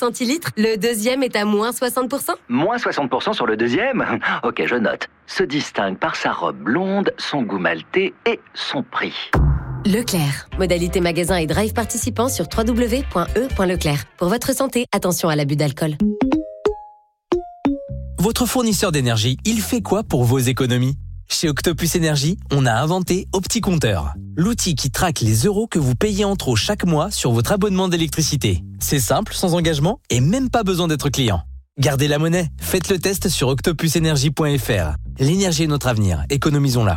centilitres. Le deuxième est à moins 60%. Moins 60% sur le deuxième ? Ok, je note. Se distingue par sa robe blonde, son goût maltais et son prix. Leclerc. Modalité magasin et drive participants sur www.e.leclerc. Pour votre santé, attention à l'abus d'alcool. Votre fournisseur d'énergie, il fait quoi pour vos économies ? Chez Octopus Énergie, on a inventé OptiCompteur, l'outil qui traque les euros que vous payez en trop chaque mois sur votre abonnement d'électricité. C'est simple, sans engagement et même pas besoin d'être client. Gardez la monnaie, faites le test sur octopusenergie.fr. L'énergie est notre avenir, économisons-la.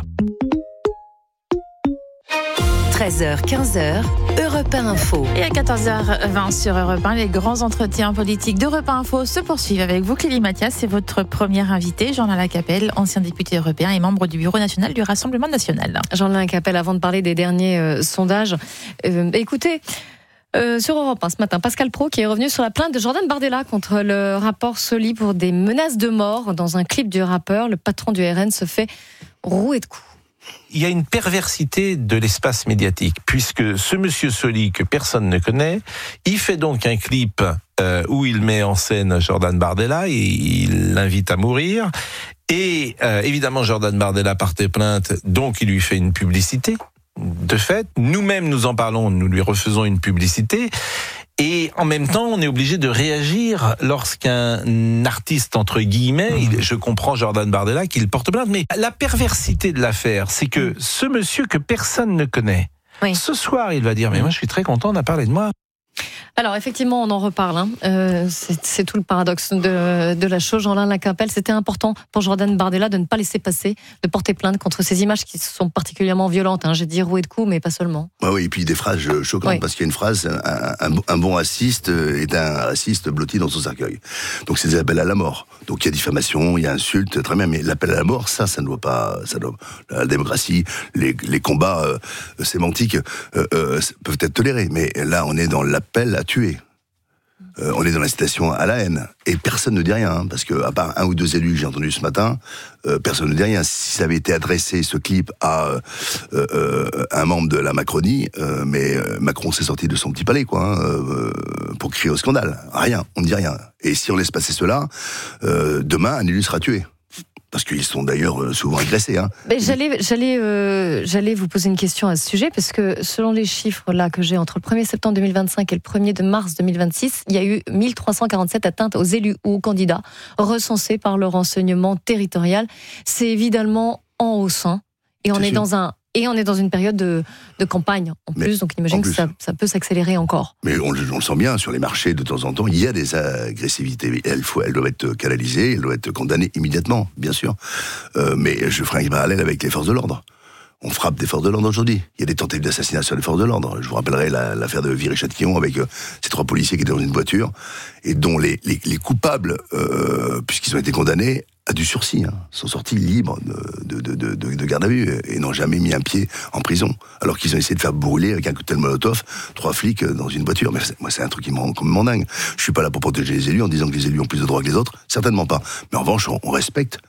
13h, 15h, Europe 1 Info. Et à 14h20 sur Europe 1, les grands entretiens politiques d'Europe 1 Info se poursuivent avec vous, Clélie Mathias. C'est votre première invitée, Jean-Alain Capelle, ancien député européen et membre du Bureau national du Rassemblement national. Jean-Alain Capelle, avant de parler des derniers sondages, écoutez... sur Europe 1 ce matin, Pascal Praud qui est revenu sur la plainte de Jordan Bardella contre le rapport Soli pour des menaces de mort. Dans un clip du rappeur, le patron du RN se fait rouer de coups. Il y a une perversité de l'espace médiatique, puisque ce monsieur Soli, que personne ne connaît, il fait donc un clip où il met en scène Jordan Bardella et il l'invite à mourir. Et évidemment, Jordan Bardella portait plainte, donc il lui fait une publicité. De fait, nous-mêmes nous en parlons, nous lui refaisons une publicité. Et en même temps, on est obligé de réagir lorsqu'un artiste, entre guillemets, je comprends Jordan Bardella, qu'il porte plainte, mais la perversité de l'affaire, c'est que ce monsieur que personne ne connaît, ce soir, il va dire, mais moi je suis très content, on a parlé de moi. Alors effectivement, on en reparle. C'est tout le paradoxe de la chose. Jean-Alain Capelle, c'était important pour Jordan Bardella de ne pas laisser passer, de porter plainte contre ces images qui sont particulièrement violentes. J'ai dit roué de coups, mais pas seulement. Oui, et puis des phrases choquantes, parce qu'il y a une phrase, un bon raciste est un raciste blotti dans son cercueil. Donc c'est des appels à la mort. Donc il y a diffamation, il y a insulte, très bien, mais l'appel à la mort, ça ne doit pas... la démocratie, les combats sémantiques peuvent être tolérés, mais là on est dans l'appel à tuer. On est dans l'incitation à la haine. Et personne ne dit rien, parce que, à part un ou deux élus que j'ai entendus ce matin, personne ne dit rien. Si ça avait été adressé, ce clip, à un membre de la Macronie, mais Macron s'est sorti de son petit palais, pour crier au scandale. Rien, on ne dit rien. Et si on laisse passer cela, demain, un élu sera tué. Parce qu'ils sont d'ailleurs souvent agressés. Mais j'allais vous poser une question à ce sujet, parce que selon les chiffres là que j'ai, entre le 1er septembre 2025 et le 1er mars 2026, il y a eu 1347 atteintes aux élus ou aux candidats recensés par le renseignement territorial. C'est évidemment en hausse. Et on est dans une période de campagne en plus, donc j'imagine que ça peut s'accélérer encore. Mais on le sent bien, sur les marchés, de temps en temps, il y a des agressivités. Elles doivent être canalisées, elles doivent être condamnées immédiatement, bien sûr. Mais je ferai un parallèle avec les forces de l'ordre. On frappe des forces de l'ordre aujourd'hui. Il y a des tentatives d'assassinat sur les forces de l'ordre. Je vous rappellerai l'affaire de Viry-Châtillon avec ces 3 policiers qui étaient dans une voiture et dont les coupables, puisqu'ils ont été condamnés, à du sursis, sont sortis libres de garde à vue et n'ont jamais mis un pied en prison, alors qu'ils ont essayé de faire brûler avec un cocktail Molotov 3 flics dans une voiture. Mais moi, c'est un truc qui me rend complètement dingue. Je suis pas là pour protéger les élus en disant que les élus ont plus de droits que les autres, certainement pas. Mais en revanche, on respecte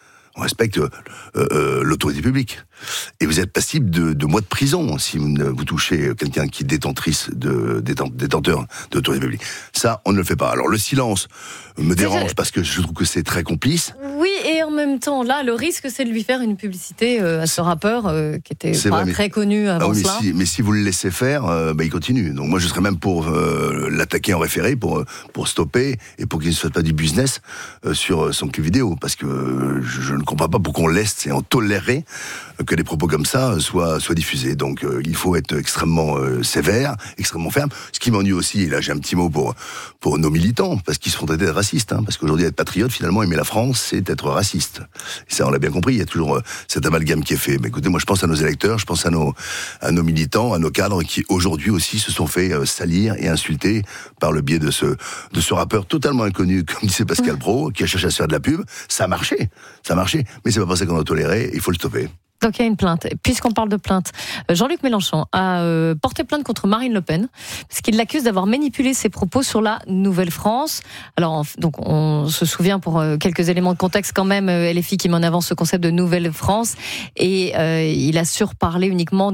l'autorité publique. Et vous êtes passible de mois de prison si vous touchez quelqu'un qui est détenteur d'autorité publique. Ça, on ne le fait pas. Alors le silence me dérange parce que je trouve que c'est très complice. Oui, et en même temps, là, le risque, c'est de lui faire une publicité à ce rappeur qui était pas très connu avant cela. Mais si vous le laissez faire, il continue. Donc moi, je serais même pour l'attaquer en référé, pour stopper et pour qu'il ne se fasse pas du business sur son clip vidéo. Parce que je ne comprends pas pourquoi on laisse et on tolérerait que des propos comme ça soient diffusés. Donc il faut être extrêmement sévère, extrêmement ferme. Ce qui m'ennuie aussi, et là j'ai un petit mot pour nos militants, parce qu'ils se font traiter de racistes. Parce qu'aujourd'hui, être patriote, finalement, aimer la France, c'est être raciste. Et ça, on l'a bien compris, il y a toujours cet amalgame qui est fait. Mais écoutez, moi je pense à nos électeurs, je pense à nos militants, à nos cadres qui aujourd'hui aussi se sont fait salir et insulter par le biais de ce rappeur totalement inconnu, comme disait Pascal Praud, qui a cherché à se faire de la pub. Ça a marché, mais c'est pas pour ça qu'on a toléré, il faut le stopper. Donc il y a une plainte. Puisqu'on parle de plainte, Jean-Luc Mélenchon a porté plainte contre Marine Le Pen parce qu'il l'accuse d'avoir manipulé ses propos sur la Nouvelle-France. Alors donc on se souvient, pour quelques éléments de contexte quand même, LFI qui met en avant ce concept de Nouvelle-France, et il a surparlé uniquement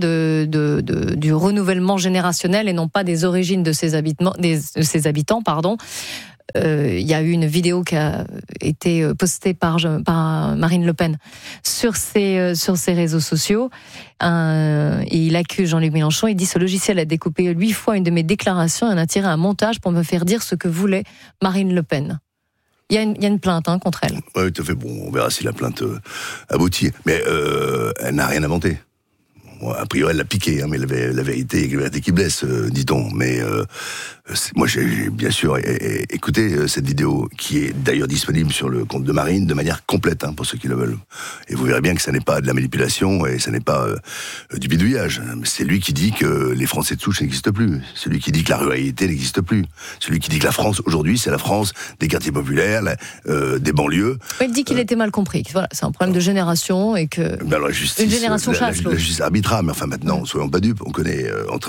du renouvellement générationnel et non pas des origines de ses habitants. il y a eu une vidéo qui a été postée par Marine Le Pen sur ses réseaux sociaux. Et il accuse Jean-Luc Mélenchon. Il dit: ce logiciel a découpé 8 fois une de mes déclarations et en a tiré un montage pour me faire dire ce que voulait Marine Le Pen. Il y a une plainte contre elle. Oui, tout à fait. Bon, on verra si la plainte aboutit. Mais elle n'a rien inventé. Bon, a priori, elle l'a piqué, mais la vérité qui blesse, dit-on. Mais moi, j'ai bien sûr écouté cette vidéo, qui est d'ailleurs disponible sur le compte de Marine de manière complète, pour ceux qui le veulent. Et vous verrez bien que ça n'est pas de la manipulation et ça n'est pas du bidouillage. C'est lui qui dit que les Français de souche n'existent plus. C'est lui qui dit que la ruralité n'existe plus. C'est lui qui dit que la France, aujourd'hui, c'est la France des quartiers populaires, des banlieues. Il dit qu'il était mal compris. Voilà, c'est un problème de génération et que alors, une génération chasse. La justice arbitrera, mais enfin maintenant, soyons pas dupes. On connaît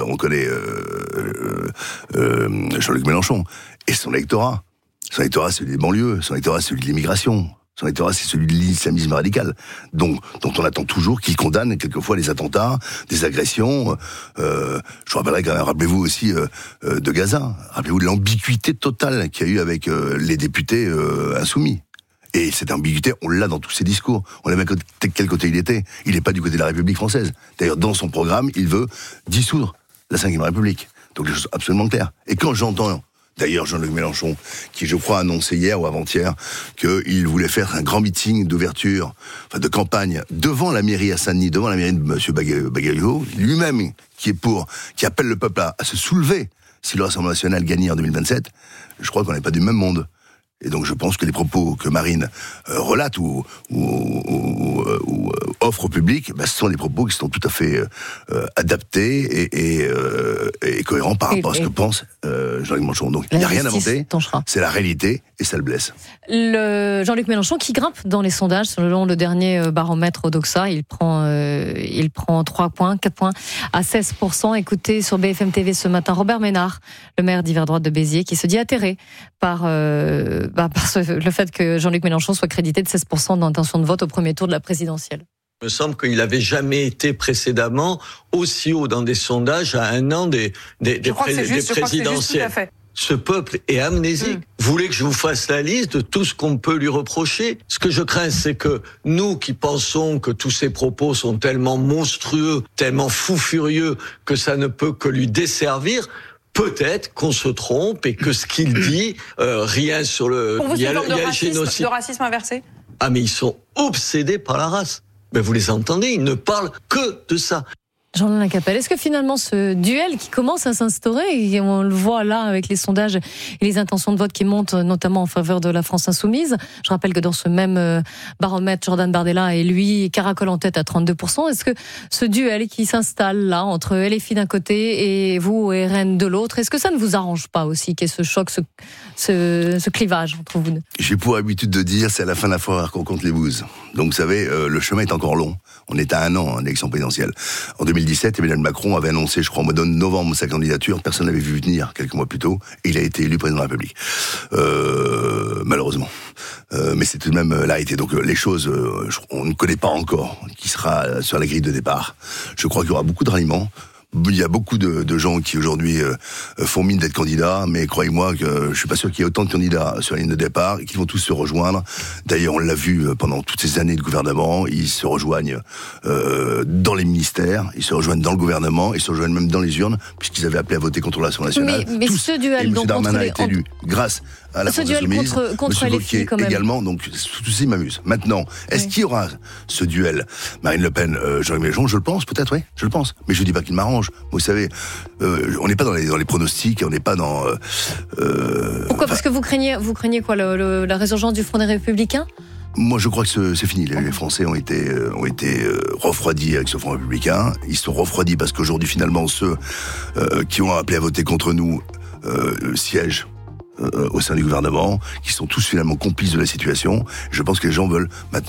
Jean-Luc Mélenchon et son électorat. Son électorat, c'est celui des banlieues. Son électorat, c'est celui de l'immigration. Son électorat, c'est celui de l'islamisme radical, dont on attend toujours qu'il condamne quelquefois les attentats, des agressions. Je vous rappellerai quand même, rappelez-vous aussi de Gaza. Rappelez-vous de l'ambiguïté totale qu'il y a eu avec les députés insoumis. Et cette ambiguïté, on l'a dans tous ses discours. On l'a même de quel côté il était. Il n'est pas du côté de la République française. D'ailleurs, dans son programme, il veut dissoudre la Ve République. Donc, les choses sont absolument claires. Et quand j'entends, d'ailleurs, Jean-Luc Mélenchon, qui, je crois, a annoncé hier ou avant-hier qu'il voulait faire un grand meeting d'ouverture, de campagne, devant la mairie à Saint-Denis, devant la mairie de M. Bagallo, lui-même, qui appelle le peuple à se soulever si le Rassemblement national gagnait en 2027, je crois qu'on n'est pas du même monde. Et donc je pense que les propos que Marine relate ou offre au public, ce sont des propos qui sont tout à fait adaptés et cohérents par rapport à ce que pense Jean-Luc Mélenchon. Donc il n'y a rien inventé, c'est la réalité et ça le blesse. Jean-Luc Mélenchon qui grimpe dans les sondages, selon le dernier baromètre Odoxa, il prend 4 points à 16%. Écoutez sur BFM TV ce matin Robert Ménard, le maire d'hiver droite de Béziers, qui se dit atterré par le fait que Jean-Luc Mélenchon soit crédité de 16% d'intention de vote au premier tour de la présidentielle. Il me semble qu'il n'avait jamais été précédemment aussi haut dans des sondages à un an des présidentielles. Ce peuple est amnésique. Vous voulez que je vous fasse la liste de tout ce qu'on peut lui reprocher? Ce que je crains, c'est que nous qui pensons que tous ces propos sont tellement monstrueux, tellement fous furieux, que ça ne peut que lui desservir, peut-être qu'on se trompe et que ce qu'il dit, rien sur le... Pour vous, c'est une forme de racisme inversé? Ah, mais ils sont obsédés par la race. Mais vous les entendez, ils ne parlent que de ça. Jean-Laurent Lacapelle, est-ce que finalement ce duel qui commence à s'instaurer, et on le voit là avec les sondages et les intentions de vote qui montent notamment en faveur de la France insoumise, je rappelle que dans ce même baromètre, Jordan Bardella et lui caracole en tête à 32%, est-ce que ce duel qui s'installe là entre LFI d'un côté et vous et RN de l'autre, est-ce que ça ne vous arrange pas aussi qu'il y ait ce choc, ce clivage entre vous deux? J'ai pour habitude de dire, c'est à la fin de la foire qu'on compte les bouses. Donc vous savez, le chemin est encore long. On est à 1 an d'élection présidentielle. En 2017, Emmanuel Macron avait annoncé, je crois, au mois de novembre, sa candidature. Personne n'avait vu venir quelques mois plus tôt. Et il a été élu président de la République. Malheureusement. Mais c'est tout de même la réalité. Donc les choses, on ne connaît pas encore qui sera sur la grille de départ. Je crois qu'il y aura beaucoup de ralliements. Il y a beaucoup de gens qui aujourd'hui font mine d'être candidats, mais croyez-moi que je suis pas sûr qu'il y ait autant de candidats sur la ligne de départ et qu'ils vont tous se rejoindre. D'ailleurs, on l'a vu pendant toutes ces années de gouvernement, ils se rejoignent dans les ministères, ils se rejoignent dans le gouvernement, ils se rejoignent même dans les urnes, puisqu'ils avaient appelé à voter contre l'Assemblée nationale. Mais tous, ce duel, et M. Darmanin a été élu grâce à la France insoumise, contre M. Wauquiez également, donc tout ceci m'amuse. Maintenant, est-ce qu'il y aura ce duel Marine Le Pen, Jean-Luc Mélenchon? Je le pense, peut-être, oui, je le pense. Mais je dis pas qu'il m'arrange. Vous savez, on n'est pas dans les pronostics, on n'est pas dans... Pourquoi? Parce que vous craignez quoi, la résurgence du Front des Républicains? Moi, je crois que c'est fini. Les Français ont été refroidis avec ce Front républicain. Ils sont refroidis parce qu'aujourd'hui, finalement, ceux qui ont appelé à voter contre nous siègent au sein du gouvernement, qui sont tous finalement complices de la situation. Je pense que les gens veulent maintenant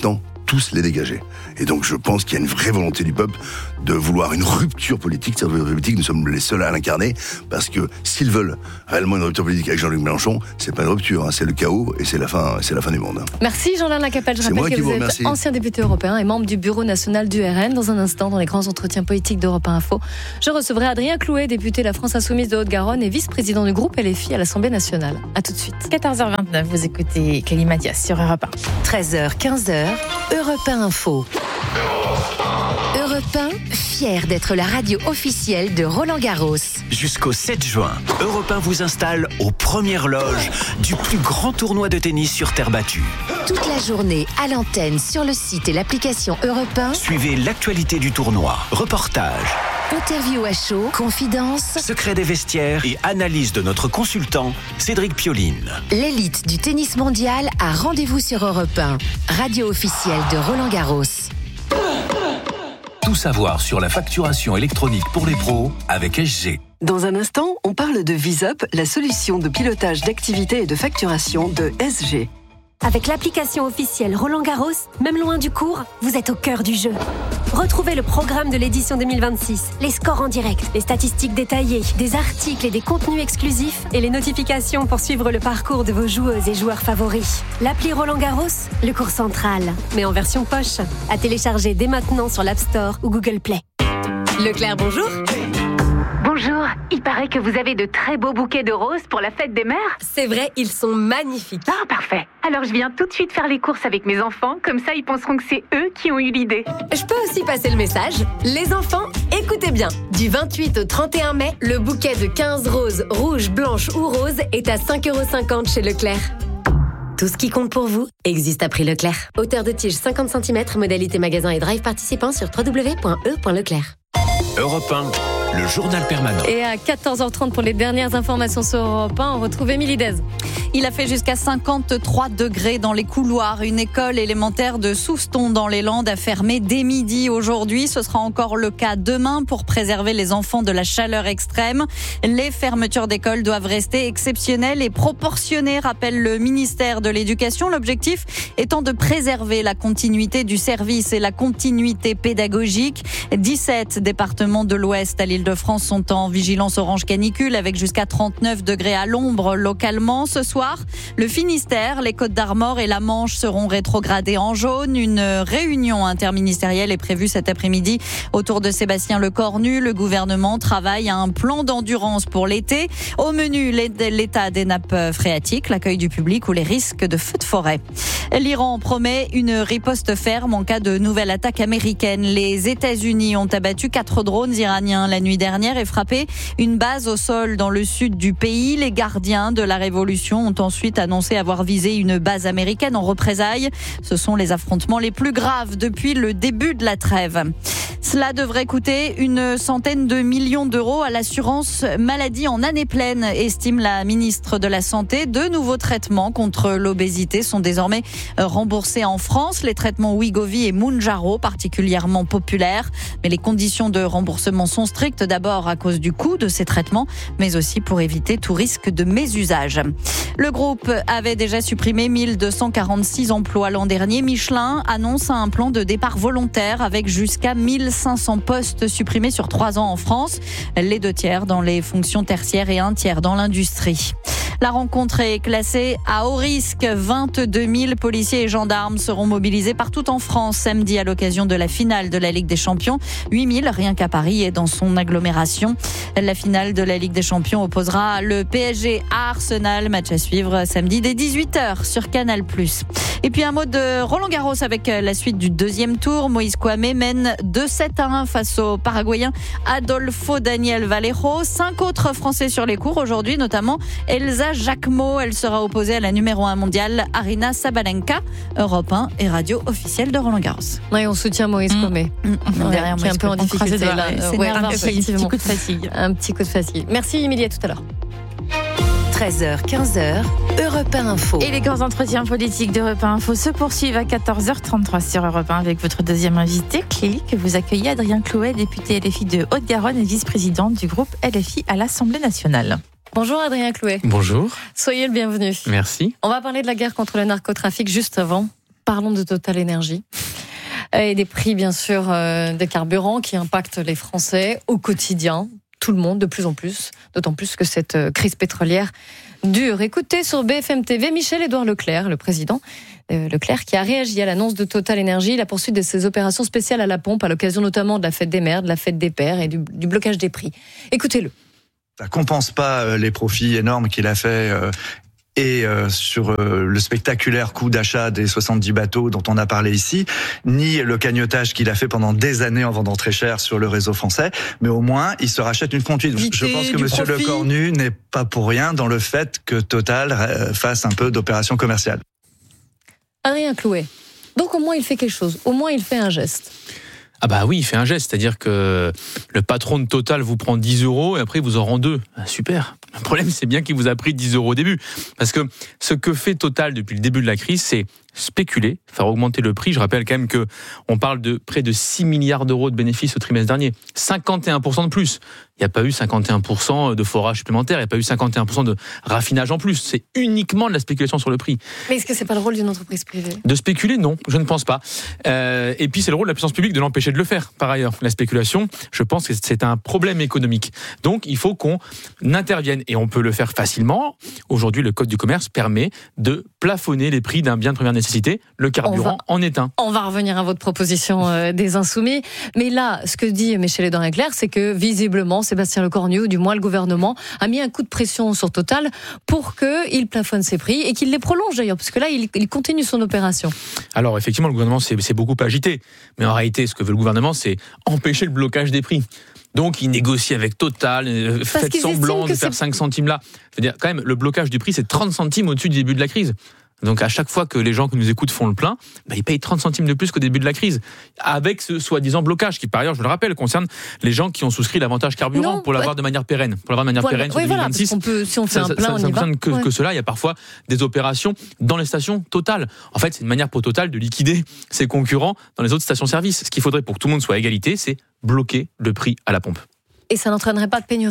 tous les dégager. Et donc je pense qu'il y a une vraie volonté du peuple de vouloir une rupture politique. Cette rupture politique, nous sommes les seuls à l'incarner, parce que s'ils veulent réellement une rupture politique avec Jean-Luc Mélenchon, c'est pas une rupture, hein, c'est le chaos et c'est la fin du monde. Merci Jean-Alain Lacapelle. Je rappelle que vous êtes ancien député européen et membre du bureau national du RN. Dans un instant, dans les grands entretiens politiques d'Europe 1 Info, je recevrai Adrien Clouet, député de la France Insoumise de Haute-Garonne et vice-président du groupe LFI à l'Assemblée nationale. À tout de suite. 14h29, vous écoutez Kelly Mathias sur Europe 1. 13h, 15h, Europe 1 Info. Europe 1, fier d'être la radio officielle de Roland-Garros. Jusqu'au 7 juin, Europe 1 vous installe aux premières loges du plus grand tournoi de tennis sur terre battue. Toute la journée à l'antenne, sur le site et l'application Europe 1. Suivez l'actualité du tournoi, reportages, interview à chaud, confidences, secrets des vestiaires et analyse de notre consultant Cédric Pioline. L'élite du tennis mondial a rendez-vous sur Europe 1, radio officielle de Roland-Garros. Tout savoir sur la facturation électronique pour les pros avec SG. Dans un instant, on parle de VisUp, la solution de pilotage d'activité et de facturation de SG. Avec l'application officielle Roland-Garros, même loin du cours, vous êtes au cœur du jeu. Retrouvez le programme de l'édition 2026, les scores en direct, les statistiques détaillées, des articles et des contenus exclusifs et les notifications pour suivre le parcours de vos joueuses et joueurs favoris. L'appli Roland-Garros, le cours central, mais en version poche, à télécharger dès maintenant sur l'App Store ou Google Play. Leclerc, bonjour. Bonjour, il paraît que vous avez de très beaux bouquets de roses pour la fête des mères. C'est vrai, ils sont magnifiques. Ah, parfait. Alors je viens tout de suite faire les courses avec mes enfants, comme ça ils penseront que c'est eux qui ont eu l'idée. Je peux aussi passer le message. Les enfants, écoutez bien. Du 28 au 31 mai, le bouquet de 15 roses, rouges, blanches ou roses est à 5,50 € chez Leclerc. Tout ce qui compte pour vous existe à prix Leclerc. Hauteur de tige 50 cm, modalité magasin et drive participant sur www.e.leclerc. Europe 1, le journal permanent. Et à 14h30 pour les dernières informations sur Europe 1, on retrouve Émilie Dez. Il a fait jusqu'à 53 degrés dans les couloirs. Une école élémentaire de Souston dans les Landes a fermé dès midi aujourd'hui. Ce sera encore le cas demain pour préserver les enfants de la chaleur extrême. Les fermetures d'écoles doivent rester exceptionnelles et proportionnées, rappelle le ministère de l'Éducation. L'objectif étant de préserver la continuité du service et la continuité pédagogique. 17 départements de l'Ouest à l'Île-de-France sont en vigilance orange canicule avec jusqu'à 39 degrés à l'ombre localement. Ce soir, le Finistère, les Côtes-d'Armor et la Manche seront rétrogradés en jaune. Une réunion interministérielle est prévue cet après-midi autour de Sébastien Lecornu. Le gouvernement travaille à un plan d'endurance pour l'été. Au menu, l'état des nappes phréatiques, l'accueil du public ou les risques de feux de forêt. L'Iran promet une riposte ferme en cas de nouvelle attaque américaine. Les États-Unis ont abattu 4 drones iraniens la nuit dernière et frappé une base au sol dans le sud du pays. Les gardiens de la révolution ont ensuite annoncé avoir visé une base américaine en représailles. Ce sont les affrontements les plus graves depuis le début de la trêve. Cela devrait coûter une centaine de millions d'euros à l'assurance maladie en année pleine, estime la ministre de la Santé. De nouveaux traitements contre l'obésité sont désormais remboursés en France. Les traitements Wegovy et Mounjaro, particulièrement populaires. Mais les conditions de remboursement sont strictes, d'abord à cause du coût de ces traitements, mais aussi pour éviter tout risque de mésusage. Le groupe avait déjà supprimé 1246 emplois l'an dernier. Michelin annonce un plan de départ volontaire avec jusqu'à 1500 postes supprimés sur 3 ans en France. Les 2 tiers dans les fonctions tertiaires et 1 tiers dans l'industrie. La rencontre est classée à haut risque. 22 000 policiers et gendarmes seront mobilisés partout en France samedi à l'occasion de la finale de la Ligue des Champions. 8 000 rien qu'à Paris et dans son agglomération. La finale de la Ligue des Champions opposera le PSG à Arsenal. Match à suivre samedi dès 18h sur Canal+. Et puis un mot de Roland-Garros avec la suite du 2e tour. Moïse Kouamé mène 2-7-1 face au Paraguayen Adolfo Daniel Vallejo. 5 autres Français sur les cours aujourd'hui, notamment Elsa Jacquemot. Elle sera opposée à la numéro 1 mondiale Aryna Sabalenka. Europe 1 et radio officielle de Roland-Garros. Oui, on soutient Moïse Kouamé. Derrière qui est un peu en difficulté là. Un petit coup de fatigue. Un petit coup de fatigue. Merci Émilie, à tout à l'heure. 13h, 15h, Europe 1 Info. Et les grands entretiens politiques d'Europe 1 Info se poursuivent à 14h33 sur Europe 1 avec votre deuxième invité, Clélie, que vous accueillez, Adrien Clouet, député LFI de Haute-Garonne et vice-président du groupe LFI à l'Assemblée nationale. Bonjour Adrien Clouet. Bonjour. Soyez le bienvenu. Merci. On va parler de la guerre contre le narcotrafic juste avant. Parlons de Total Energy. Et des prix, bien sûr, des carburants qui impactent les Français au quotidien. Tout le monde, de plus en plus. D'autant plus que cette crise pétrolière dure. Écoutez sur BFM TV, Michel-Édouard Leclerc, le président Leclerc, qui a réagi à l'annonce de Total Énergie, la poursuite de ses opérations spéciales à la pompe, à l'occasion notamment de la fête des mères, de la fête des pères et du blocage des prix. Écoutez-le. Ça compense pas les profits énormes qu'il a fait sur le spectaculaire coût d'achat des 70 bateaux dont on a parlé ici, ni le cagnotage qu'il a fait pendant des années en vendant très cher sur le réseau français, mais au moins il se rachète une conduite. Je pense que monsieur Lecornu n'est pas pour rien dans le fait que Total fasse un peu d'opération commerciale. Adrien Clouet. Donc au moins il fait quelque chose, au moins il fait un geste. Ah bah oui, il fait un geste, c'est-à-dire que le patron de Total vous prend 10 € et après il vous en rend 2. Ah, super. Le problème, c'est bien qu'il vous a pris 10 € au début. Parce que ce que fait Total depuis le début de la crise, c'est spéculer, faire augmenter le prix. Je rappelle quand même qu'on parle de près de 6 milliards d'euros de bénéfices au trimestre dernier. 51% de plus. Il n'y a pas eu 51% de forage supplémentaire, il n'y a pas eu 51% de raffinage en plus. C'est uniquement de la spéculation sur le prix. Mais est-ce que c'est pas le rôle d'une entreprise privée ? De spéculer, non, je ne pense pas. Et puis c'est le rôle de la puissance publique de l'empêcher de le faire. Par ailleurs, la spéculation, je pense que c'est un problème économique. Donc il faut qu'on intervienne et on peut le faire facilement. Aujourd'hui, le Code du commerce permet de plafonner les prix d'un bien de première nécessité. Le carburant en est un. On va revenir à votre proposition des Insoumis. Mais là, ce que dit Michel-Édouard Leclerc, c'est que visiblement, Sébastien Lecornu, ou du moins le gouvernement, a mis un coup de pression sur Total pour qu'il plafonne ses prix et qu'il les prolonge d'ailleurs, parce que là, il continue son opération. Alors effectivement, le gouvernement s'est beaucoup agité. Mais en réalité, ce que veut le gouvernement, c'est empêcher le blocage des prix. Donc, il négocie avec Total, fait semblant de faire 5 centimes là. Je veux dire, quand même, le blocage du prix, c'est 30 centimes au-dessus du début de la crise. Donc, à chaque fois que les gens qui nous écoutent font le plein, ils payent 30 centimes de plus qu'au début de la crise. Avec ce soi-disant blocage, qui par ailleurs, je le rappelle, concerne les gens qui ont souscrit l'avantage carburant pour l'avoir de manière pérenne. Pour l'avoir de manière pérenne sur 2026. Si on fait un plein, on y va. Ça ne concerne que cela. Il y a parfois des opérations dans les stations Total. En fait, c'est une manière pour Total de liquider ses concurrents dans les autres stations-service. Ce qu'il faudrait pour que tout le monde soit à égalité, c'est bloquer le prix à la pompe. Et ça n'entraînerait pas de pénurie ?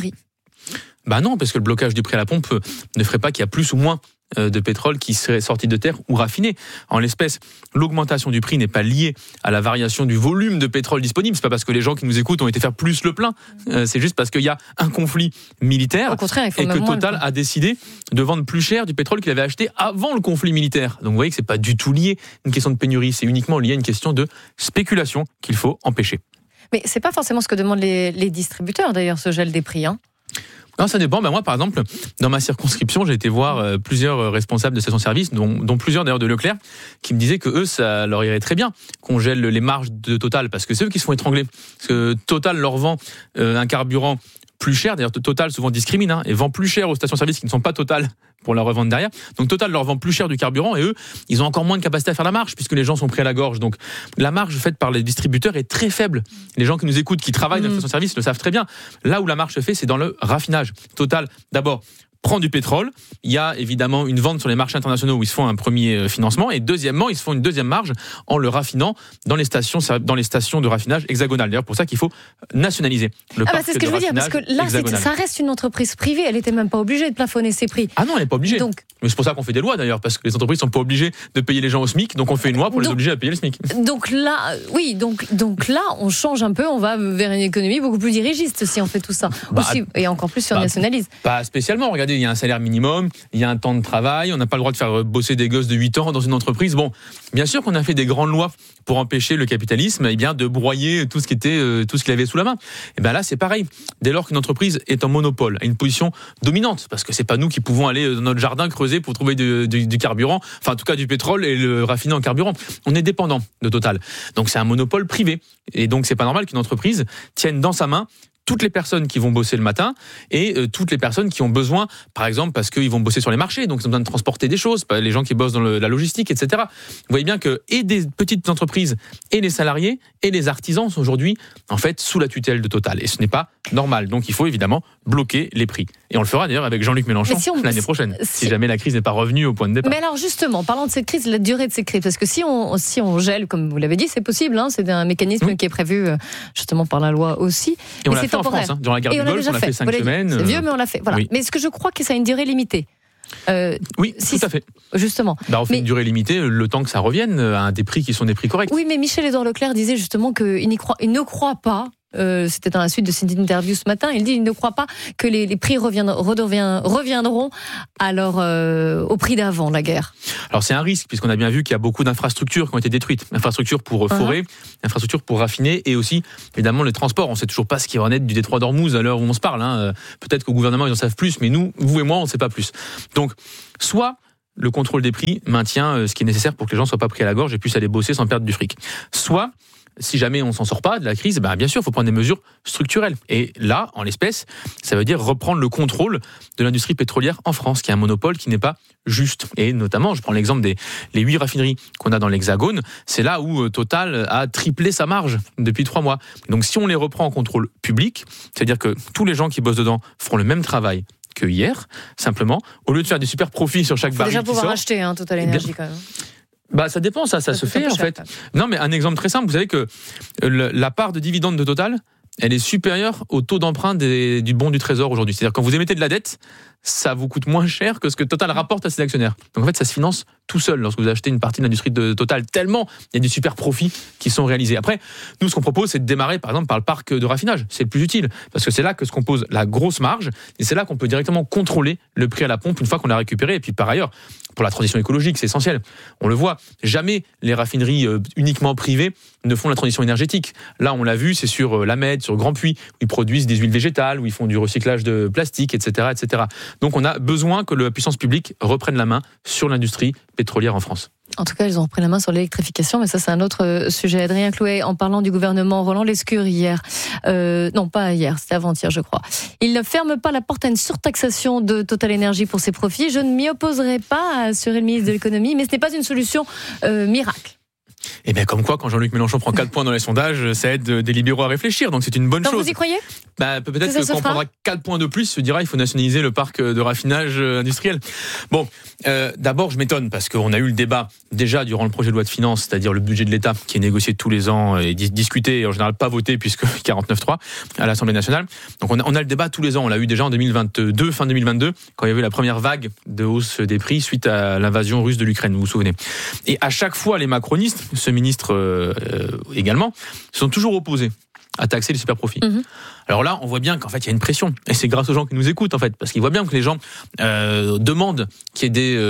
Bah non, parce que le blocage du prix à la pompe ne ferait pas qu'il y a plus ou moins de pétrole qui serait sorti de terre ou raffiné. En l'espèce, l'augmentation du prix n'est pas liée à la variation du volume de pétrole disponible. C'est pas parce que les gens qui nous écoutent ont été faire plus le plein. C'est juste parce qu'il y a un conflit militaire et que Total a décidé de vendre plus cher du pétrole qu'il avait acheté avant le conflit militaire. Donc vous voyez que c'est pas du tout lié à une question de pénurie. C'est uniquement lié à une question de spéculation qu'il faut empêcher. Mais c'est pas forcément ce que demandent les distributeurs d'ailleurs, ce gel des prix, hein. Non, ça dépend. Moi, par exemple, dans ma circonscription, j'ai été voir plusieurs responsables de stations-service, dont plusieurs d'ailleurs de Leclerc, qui me disaient que eux, ça leur irait très bien qu'on gèle les marges de Total, parce que c'est eux qui se font étrangler. Parce que Total leur vend un carburant plus cher. D'ailleurs, Total souvent discrimine et vend plus cher aux stations-service qui ne sont pas Total pour la revendre derrière. Donc Total leur vend plus cher du carburant et eux, ils ont encore moins de capacité à faire la marge puisque les gens sont pris à la gorge. Donc la marge faite par les distributeurs est très faible. Les gens qui nous écoutent, qui travaillent dans les stations-service le savent très bien. Là où la marge se fait, c'est dans le raffinage. Total, d'abord, prend du pétrole. Il y a évidemment une vente sur les marchés internationaux où ils se font un premier financement et deuxièmement, ils se font une deuxième marge en le raffinant dans les stations de raffinage hexagonales. D'ailleurs, pour ça qu'il faut nationaliser le parc de raffinage. C'est ce que je veux dire, parce que là, ça reste une entreprise privée. Elle n'était même pas obligée de plafonner ses prix. Ah non, elle n'est pas obligée. Mais c'est pour ça qu'on fait des lois d'ailleurs, parce que les entreprises sont pas obligées de payer les gens au SMIC, donc on fait une loi pour les obliger à payer le SMIC. Donc là, donc là, on change un peu, on va vers une économie beaucoup plus dirigiste si on fait tout ça. Et encore plus si on nationalise. Pas spécialement. Regardez, il y a un salaire minimum, il y a un temps de travail, on n'a pas le droit de faire bosser des gosses de 8 ans dans une entreprise. Bon, bien sûr qu'on a fait des grandes lois pour empêcher le capitalisme de broyer tout ce qu'il avait sous la main. Et bien là, c'est pareil. Dès lors qu'une entreprise est en monopole, à une position dominante, parce que c'est pas nous qui pouvons aller dans notre jardin creuser pour trouver du carburant, enfin en tout cas du pétrole et le raffiner en carburant. On est dépendant de Total. Donc c'est un monopole privé. Et donc c'est pas normal qu'une entreprise tienne dans sa main toutes les personnes qui vont bosser le matin et toutes les personnes qui ont besoin, par exemple, parce qu'ils vont bosser sur les marchés, donc ils ont besoin de transporter des choses, les gens qui bossent dans la logistique, etc. Vous voyez bien que et des petites entreprises et les salariés et les artisans sont aujourd'hui en fait sous la tutelle de Total. Et ce n'est pas normal. Donc il faut évidemment bloquer les prix. Et on le fera d'ailleurs avec Jean-Luc Mélenchon l'année prochaine, si jamais la crise n'est pas revenue au point de départ. Mais alors justement, parlant de cette crise, la durée de cette crise, parce que si on gèle, comme vous l'avez dit, c'est possible, c'est un mécanisme qui est prévu justement par la loi aussi. Et on l'a fait en France, durant la guerre du Golfe, on l'a fait 5 semaines. C'est vieux, mais on l'a fait. Voilà. Oui. Mais est-ce que je crois que ça a une durée limitée ? Oui, tout à fait. Justement. On fait une durée limitée, le temps que ça revienne à des prix qui sont des prix corrects. Oui, mais Michel-Édouard Leclerc disait justement qu'il ne croit pas. C'était dans la suite de cette interview ce matin. Il dit qu'il ne croit pas que les prix reviendront au prix d'avant la guerre. Alors c'est un risque, puisqu'on a bien vu qu'il y a beaucoup d'infrastructures qui ont été détruites. Infrastructures pour forer, infrastructures pour raffiner, et aussi, évidemment, les transports. On ne sait toujours pas ce qui va en être du détroit d'Ormuz à l'heure où on se parle. Peut-être qu'au gouvernement, ils en savent plus, mais nous, vous et moi, on ne sait pas plus. Donc, soit le contrôle des prix maintient ce qui est nécessaire pour que les gens ne soient pas pris à la gorge et puissent aller bosser sans perdre du fric. Soit, si jamais on s'en sort pas de la crise, bien sûr, il faut prendre des mesures structurelles. Et là, en l'espèce, ça veut dire reprendre le contrôle de l'industrie pétrolière en France, qui est un monopole qui n'est pas juste. Et notamment, je prends l'exemple des 8 raffineries qu'on a dans l'Hexagone. C'est là où Total a triplé sa marge depuis 3 mois. Donc, si on les reprend en contrôle public, c'est-à-dire que tous les gens qui bossent dedans feront le même travail que hier, simplement, au lieu de faire des super profits sur chaque baril qui sort. Déjà pouvoir acheter Total Energy quand même. Ça dépend, ça se fait en fait. Non, mais un exemple très simple, vous savez que la part de dividendes de Total, elle est supérieure au taux d'emprunt du bon du Trésor aujourd'hui. C'est-à-dire quand vous émettez de la dette, ça vous coûte moins cher que ce que Total rapporte à ses actionnaires. Donc en fait, ça se finance tout seul lorsque vous achetez une partie de l'industrie de Total, tellement il y a des super profits qui sont réalisés. Après, nous, ce qu'on propose, c'est de démarrer par exemple par le parc de raffinage. C'est le plus utile, parce que c'est là que se compose la grosse marge, et c'est là qu'on peut directement contrôler le prix à la pompe une fois qu'on l'a récupéré. Et puis par ailleurs, pour la transition écologique, c'est essentiel. On le voit, jamais les raffineries uniquement privées ne font la transition énergétique. Là, on l'a vu, c'est sur la Med, sur Grand Puy, où ils produisent des huiles végétales, où ils font du recyclage de plastique, etc., etc. Donc on a besoin que la puissance publique reprenne la main sur l'industrie pétrolière en France. En tout cas, ils ont repris la main sur l'électrification, mais ça, c'est un autre sujet. Adrien Clouet, en parlant du gouvernement Roland Lescure hier, non pas hier, c'était avant-hier, je crois. Il ne ferme pas la porte à une surtaxation de Total Energy pour ses profits. Je ne m'y opposerai pas, a assuré le ministre de l'économie, mais ce n'est pas une solution miracle. Et bien comme quoi, quand Jean-Luc Mélenchon prend 4 points dans les sondages, ça aide des libéraux à réfléchir, donc c'est une bonne chose. Vous y croyez ? Peut-être que quand on prendra 4 points de plus, se dira il faut nationaliser le parc de raffinage industriel. Bon, d'abord je m'étonne parce qu'on a eu le débat déjà durant le projet de loi de finances, c'est-à-dire le budget de l'État qui est négocié tous les ans et discuté et en général pas voté puisque 49.3 à l'Assemblée nationale. Donc on a le débat tous les ans, on l'a eu déjà en 2022, fin 2022, quand il y avait la première vague de hausse des prix suite à l'invasion russe de l'Ukraine, vous vous souvenez. Et à chaque fois les macronistes, ce ministre également, se sont toujours opposés à taxer les super profits. Alors là, on voit bien qu'en fait, il y a une pression. Et c'est grâce aux gens qui nous écoutent, en fait. Parce qu'ils voient bien que les gens demandent qu'il y ait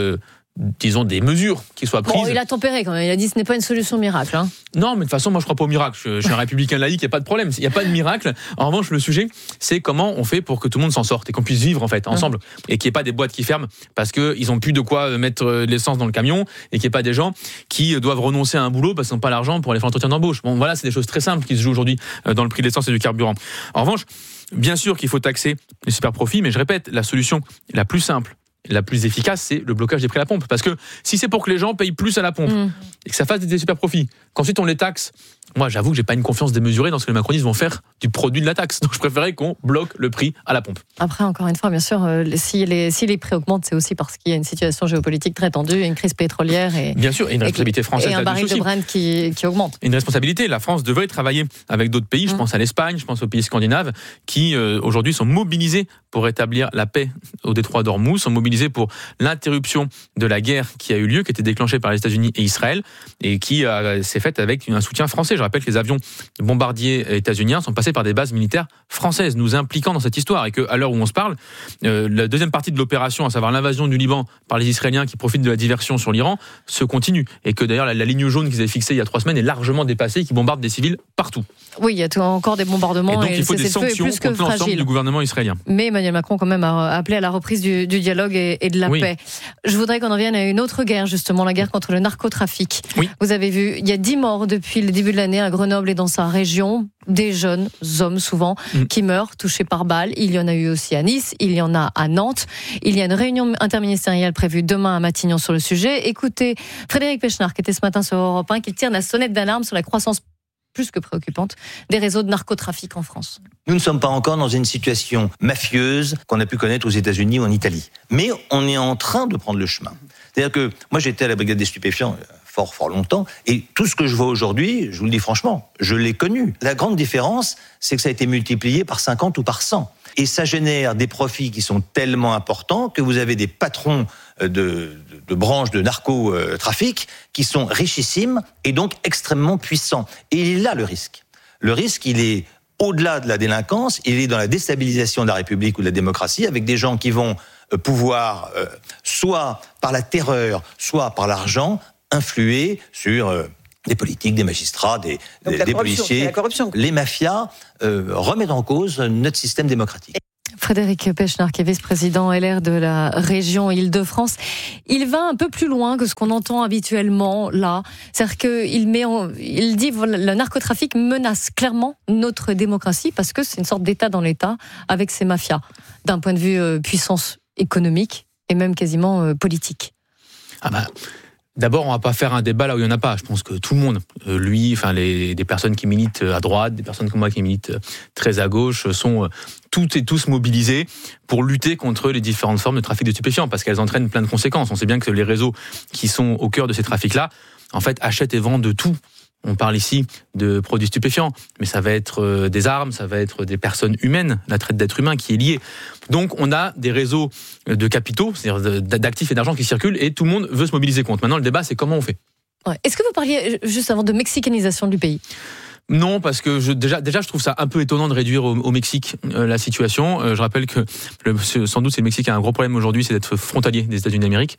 des mesures qui soient prises. Bon, il a tempéré quand même. Il a dit que ce n'est pas une solution miracle. Non, mais de toute façon, moi, je crois pas au miracle. Je suis un républicain laïque, il n'y a pas de problème. Il n'y a pas de miracle. En revanche, le sujet, c'est comment on fait pour que tout le monde s'en sorte et qu'on puisse vivre, en fait, ensemble. Et qu'il n'y ait pas des boîtes qui ferment parce qu'ils n'ont plus de quoi mettre de l'essence dans le camion et qu'il n'y ait pas des gens qui doivent renoncer à un boulot parce qu'ils n'ont pas l'argent pour aller faire l'entretien d'embauche. Bon, voilà, c'est des choses très simples qui se jouent aujourd'hui dans le prix de l'essence et du carburant. En revanche, bien sûr qu'il faut taxer les super profits, mais je répète, la solution la plus simple, la plus efficace, c'est le blocage des prix à la pompe. Parce que si c'est pour que les gens payent plus à la pompe et que ça fasse des super profits, qu'ensuite on les taxe, moi j'avoue que j'ai pas une confiance démesurée dans ce que les macronistes vont faire du produit de la taxe. Donc je préférais qu'on bloque le prix à la pompe. Après, encore une fois, bien sûr, si les prix augmentent, c'est aussi parce qu'il y a une situation géopolitique très tendue, une crise pétrolière et bien sûr, et une responsabilité française. Et un baril de Brent qui augmente. Une responsabilité. La France devrait travailler avec d'autres pays. Je pense à l'Espagne, je pense aux pays scandinaves qui aujourd'hui sont mobilisés pour rétablir la paix au détroit d'Ormuz, sont mobilisés pour l'interruption de la guerre qui a eu lieu, qui était déclenchée par les États-Unis et Israël, et qui s'est faite avec un soutien français. Je rappelle que les avions bombardiers états-uniens sont passés par des bases militaires françaises, nous impliquant dans cette histoire, et qu'à l'heure où on se parle, la deuxième partie de l'opération, à savoir l'invasion du Liban par les Israéliens qui profitent de la diversion sur l'Iran, se continue, et que d'ailleurs la ligne jaune qu'ils avaient fixée il y a 3 semaines est largement dépassée, et qui bombarde des civils partout. Oui, il y a encore des bombardements, et donc il faut des sanctions contre l'ensemble du gouvernement israélien. Mais Emmanuel Macron quand même a appelé à la reprise du dialogue et de la paix. Je voudrais qu'on en vienne à une autre guerre, justement, la guerre contre le narcotrafic. Oui. Vous avez vu, il y a 10 morts depuis le début de l'année à Grenoble et dans sa région, des jeunes hommes souvent qui meurent touchés par balles. Il y en a eu aussi à Nice, il y en a à Nantes. Il y a une réunion interministérielle prévue demain à Matignon sur le sujet. Écoutez Frédéric Pechnard, qui était ce matin sur Europe 1, qui tire la sonnette d'alarme sur la croissance plus que préoccupante des réseaux de narcotrafic en France. Nous ne sommes pas encore dans une situation mafieuse qu'on a pu connaître aux États-Unis ou en Italie. Mais on est en train de prendre le chemin. C'est-à-dire que moi j'étais à la brigade des stupéfiants fort longtemps. Et tout ce que je vois aujourd'hui, je vous le dis franchement, je l'ai connu. La grande différence, c'est que ça a été multiplié par 50 ou par 100. Et ça génère des profits qui sont tellement importants que vous avez des patrons de branches de narcotrafic qui sont richissimes et donc extrêmement puissants. Et il est là le risque. Le risque, il est au-delà de la délinquance, il est dans la déstabilisation de la République ou de la démocratie, avec des gens qui vont pouvoir, soit par la terreur, soit par l'argent, influer sur des politiques, des magistrats, des policiers. Les mafias remettent en cause notre système démocratique. Frédéric Pechnard, qui est vice-président LR de la région Île-de-France, il va un peu plus loin que ce qu'on entend habituellement là. C'est-à-dire qu'il dit que le narcotrafic menace clairement notre démocratie parce que c'est une sorte d'État dans l'État avec ses mafias, d'un point de vue puissance économique et même quasiment politique. D'abord, on va pas faire un débat là où il y en a pas. Je pense que tout le monde, des personnes qui militent à droite, des personnes comme moi qui militent très à gauche, sont toutes et tous mobilisés pour lutter contre les différentes formes de trafic de stupéfiants, parce qu'elles entraînent plein de conséquences. On sait bien que les réseaux qui sont au cœur de ces trafics-là, en fait, achètent et vendent de tout. On parle ici de produits stupéfiants, mais ça va être des armes, ça va être des personnes humaines, la traite d'êtres humains qui est liée. Donc on a des réseaux de capitaux, c'est-à-dire d'actifs et d'argent qui circulent, et tout le monde veut se mobiliser contre. Maintenant, le débat, c'est comment on fait. Ouais. Est-ce que vous parliez juste avant de mexicanisation du pays ? Non, parce que déjà, je trouve ça un peu étonnant de réduire au Mexique la situation. Je rappelle que sans doute, c'est le Mexique qui a un gros problème aujourd'hui, c'est d'être frontalier des États-Unis d'Amérique.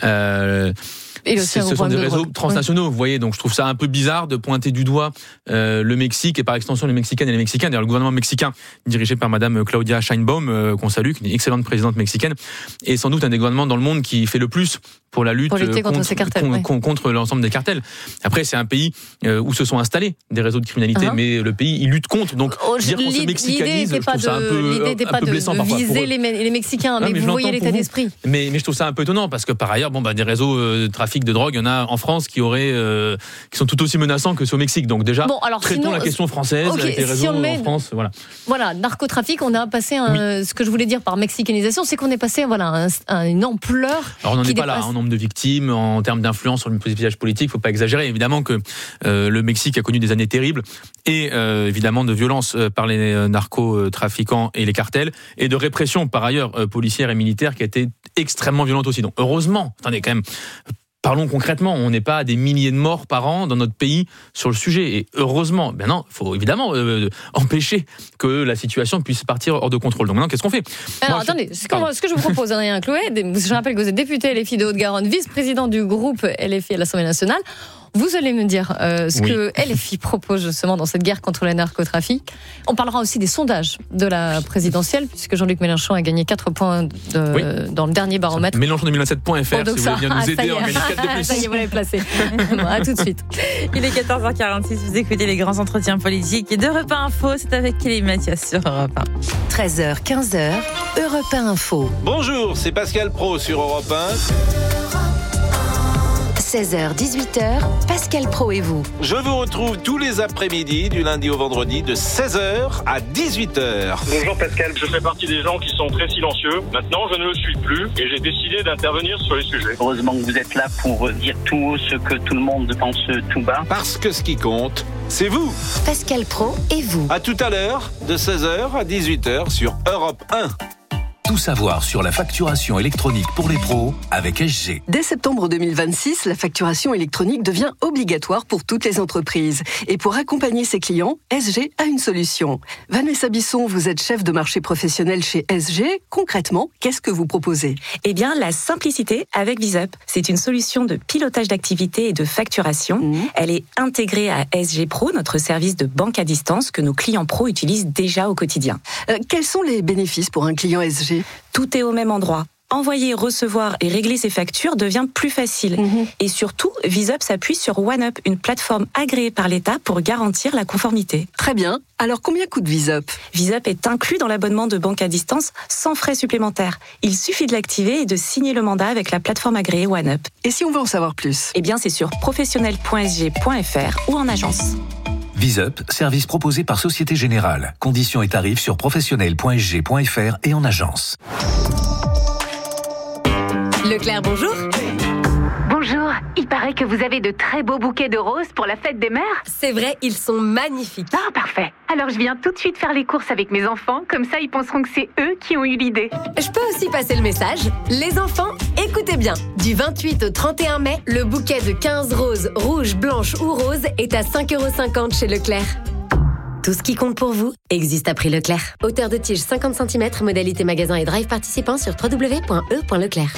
Ce sont des réseaux transnationaux, vous voyez, donc je trouve ça un peu bizarre de pointer du doigt le Mexique et par extension les Mexicaines et les Mexicains. D'ailleurs, le gouvernement mexicain, dirigé par Madame Claudia Sheinbaum, qu'on salue, qui est une excellente présidente mexicaine, est sans doute un des gouvernements dans le monde qui fait le plus pour la lutte contre l'ensemble des cartels. Après, c'est un pays où se sont installés des réseaux de criminalité, mais le pays, il lutte contre. Donc, dire qu'on se mexicanise, je trouve ça un peu blessant parfois. L'idée n'était pas de viser les Mexicains, mais vous voyez l'état d'esprit. Mais je trouve ça un peu étonnant, parce que par ailleurs, des réseaux de trafic de drogue, il y en a en France qui sont tout aussi menaçants que ceux au Mexique. Donc déjà, traitons la question française avec les réseaux en France. Voilà, narcotrafic, on a passé ce que je voulais dire par mexicanisation, c'est qu'on est passé à une ampleur. Alors on n'en est pas là, en nombre de victimes, en termes d'influence sur le paysage politique, il ne faut pas exagérer. Évidemment que le Mexique a connu des années terribles et évidemment de violence par les narcotrafiquants et les cartels, et de répression par ailleurs policière et militaire qui a été extrêmement violente aussi. Donc heureusement, attendez quand même, parlons concrètement, on n'est pas à des milliers de morts par an dans notre pays sur le sujet. Et heureusement, non, il faut évidemment empêcher que la situation puisse partir hors de contrôle. Donc maintenant, qu'est-ce qu'on fait ? Alors attendez, ce que je vous propose, Adrien Clouet, je rappelle que vous êtes député LFI de Haute-Garonne, vice-président du groupe LFI à l'Assemblée nationale. Vous allez me dire ce que LFI propose justement dans cette guerre contre le narcotrafic. On parlera aussi des sondages de la présidentielle, puisque Jean-Luc Mélenchon a gagné 4 points dans le dernier baromètre. Mélenchon2027.fr, si vous voulez bien nous aider à gagner 4 de plus. Ça y est, vous l'avez placé. À tout de suite. Il est 14h46, vous écoutez les grands entretiens politiques et d'Europe 1 Info, c'est avec Kelly Mathias sur Europe 1. 13h, 15h, Europe 1 Info. Bonjour, c'est Pascal Pro sur Europe 1. 16h, 18h, Pascal Pro et vous. Je vous retrouve tous les après-midi, du lundi au vendredi, de 16h à 18h. Bonjour Pascal, je fais partie des gens qui sont très silencieux. Maintenant, je ne le suis plus et j'ai décidé d'intervenir sur les sujets. Heureusement que vous êtes là pour dire tout haut ce que tout le monde pense tout bas. Parce que ce qui compte, c'est vous. Pascal Pro et vous. À tout à l'heure, de 16h à 18h sur Europe 1. Tout savoir sur la facturation électronique pour les pros avec SG. Dès septembre 2026, la facturation électronique devient obligatoire pour toutes les entreprises. Et pour accompagner ses clients, SG a une solution. Vanessa Bisson, vous êtes chef de marché professionnel chez SG. Concrètement, qu'est-ce que vous proposez ? Eh bien, la simplicité avec VisUp. C'est une solution de pilotage d'activité et de facturation. Elle est intégrée à SG Pro, notre service de banque à distance que nos clients pros utilisent déjà au quotidien. Quels sont les bénéfices pour un client SG ? Tout est au même endroit. Envoyer, recevoir et régler ses factures devient plus facile. Et surtout, VisUp s'appuie sur OneUp, une plateforme agréée par l'État pour garantir la conformité. Très bien. Alors, combien coûte VisUp ? VisUp est inclus dans l'abonnement de banque à distance sans frais supplémentaires. Il suffit de l'activer et de signer le mandat avec la plateforme agréée OneUp. Et si on veut en savoir plus ? Eh bien, c'est sur professionnel.sg.fr ou en agence. VisUp, service proposé par Société Générale. Conditions et tarifs sur professionnel.sg.fr et en agence. Leclerc, bonjour. Bonjour. il paraît que vous avez de très beaux bouquets de roses pour la fête des mères. C'est vrai, ils sont magnifiques. Ah, parfait. Alors je viens tout de suite faire les courses avec mes enfants, comme ça ils penseront que c'est eux qui ont eu l'idée. Je peux aussi passer le message. Les enfants, écoutez bien. Du 28 au 31 mai, le bouquet de 15 roses, rouges, blanches ou roses est à 5,50 € chez Leclerc. Tout ce qui compte pour vous existe à prix Leclerc. Hauteur de tige 50 cm, modalité magasin et drive participant sur www.e.leclerc.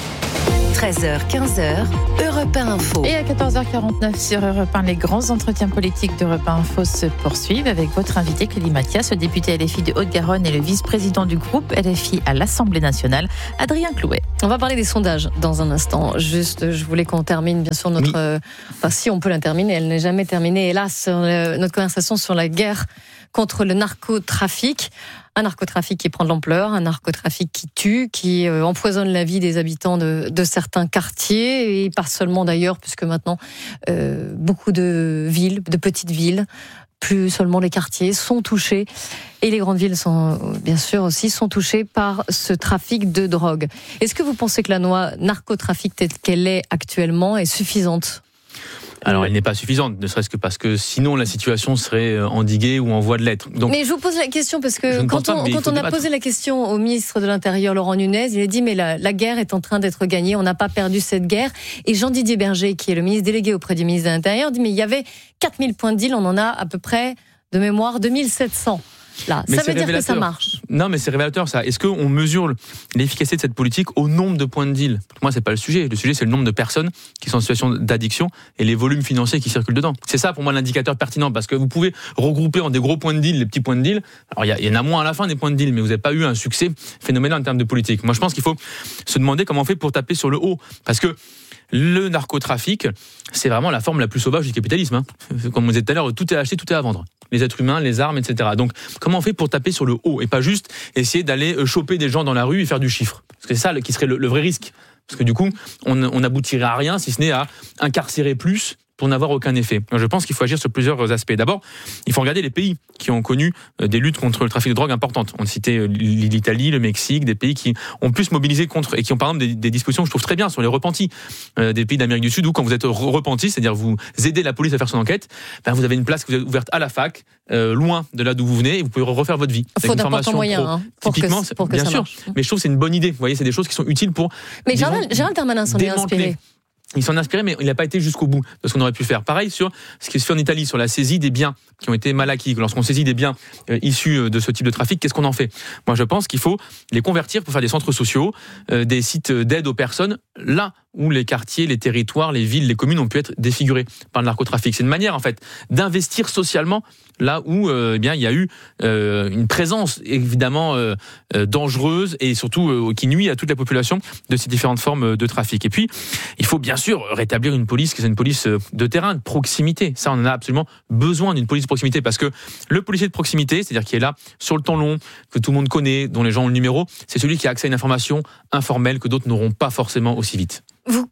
13h, 15h, Europe 1 Info. Et à 14h49 sur Europe 1, les grands entretiens politiques d'Europe 1 Info se poursuivent avec votre invité Clélie Mathias, le député LFI de Haute-Garonne et le vice-président du groupe LFI à l'Assemblée nationale, Adrien Clouet. On va parler des sondages dans un instant. Juste, je voulais qu'on termine bien sûr notre... Enfin, si on peut la terminer, elle n'est jamais terminée. Hélas, notre conversation sur la guerre contre le narcotrafic. Un narcotrafic qui prend de l'ampleur, un narcotrafic qui tue, qui empoisonne la vie des habitants de certains quartiers, et pas seulement d'ailleurs, puisque maintenant, beaucoup de villes, de petites villes, plus seulement les quartiers, sont touchés. Et les grandes villes sont, bien sûr, aussi sont touchées par ce trafic de drogue. Est-ce que vous pensez que la loi narcotrafic telle qu'elle est actuellement est suffisante ? Alors, elle n'est pas suffisante, ne serait-ce que parce que sinon la situation serait endiguée ou en voie de l'être. Donc, mais je vous pose la question parce que quand on a posé la question au ministre de l'Intérieur, Laurent Nunez, il a dit mais la guerre est en train d'être gagnée, on n'a pas perdu cette guerre. Et Jean-Didier Berger, qui est le ministre délégué auprès du ministre de l'Intérieur, dit mais il y avait 4000 points de deal, on en a à peu près, de mémoire, 2700. Là, ça veut dire que ça marche. Non, mais c'est révélateur ça. Est-ce qu'on mesure l'efficacité de cette politique au nombre de points de deal ? Pour moi, c'est pas le sujet. Le sujet, c'est le nombre de personnes qui sont en situation d'addiction et les volumes financiers qui circulent dedans. C'est ça, pour moi, l'indicateur pertinent, parce que vous pouvez regrouper en des gros points de deal les petits points de deal. Alors, il y en a moins à la fin des points de deal, mais vous n'avez pas eu un succès phénoménal en termes de politique. Moi, je pense qu'il faut se demander comment on fait pour taper sur le haut, parce que le narcotrafic, c'est vraiment la forme la plus sauvage du capitalisme. Hein. Comme on disait tout à l'heure, tout est acheté, tout est à vendre. Les êtres humains, les armes, etc. Donc, comment on fait pour taper sur le haut et pas juste essayer d'aller choper des gens dans la rue et faire du chiffre ? Parce que c'est ça qui serait le vrai risque. Parce que du coup, on n'aboutirait à rien si ce n'est à incarcérer plus pour n'avoir aucun effet. Je pense qu'il faut agir sur plusieurs aspects. D'abord, il faut regarder les pays qui ont connu des luttes contre le trafic de drogue importantes. On citait l'Italie, le Mexique, des pays qui ont plus mobilisé contre et qui ont par exemple des dispositions que je trouve très bien sur les repentis. Des pays d'Amérique du Sud où quand vous êtes repenti, c'est-à-dire vous aidez la police à faire son enquête, ben vous avez une place que vous avez ouverte à la fac, loin de là d'où vous venez, et vous pouvez refaire votre vie. Il faut d'importants moyens typiquement, pour que bien ça sûr. marche. Mais je trouve que c'est une bonne idée. Vous voyez, c'est des choses qui sont utiles pour. Mais Gérald Darmanin s'en est inspiré. Il s'en a inspiré, mais il n'a pas été jusqu'au bout de ce qu'on aurait pu faire. Pareil sur ce qui se fait en Italie, sur la saisie des biens qui ont été mal acquis. Lorsqu'on saisit des biens issus de ce type de trafic, qu'est-ce qu'on en fait ? Moi, je pense qu'il faut les convertir pour faire des centres sociaux, des sites d'aide aux personnes, là où les quartiers, les territoires, les villes, les communes ont pu être défigurés par le narcotrafic. C'est une manière, en fait, d'investir socialement là où il y a eu une présence évidemment dangereuse et surtout qui nuit à toute la population de ces différentes formes de trafic. Et puis, il faut bien sûr rétablir une police qui est une police de terrain, de proximité. Ça, on en a absolument besoin d'une police de proximité parce que le policier de proximité, c'est-à-dire qui est là sur le temps long, que tout le monde connaît, dont les gens ont le numéro, c'est celui qui a accès à une information informelle que d'autres n'auront pas forcément aussi vite.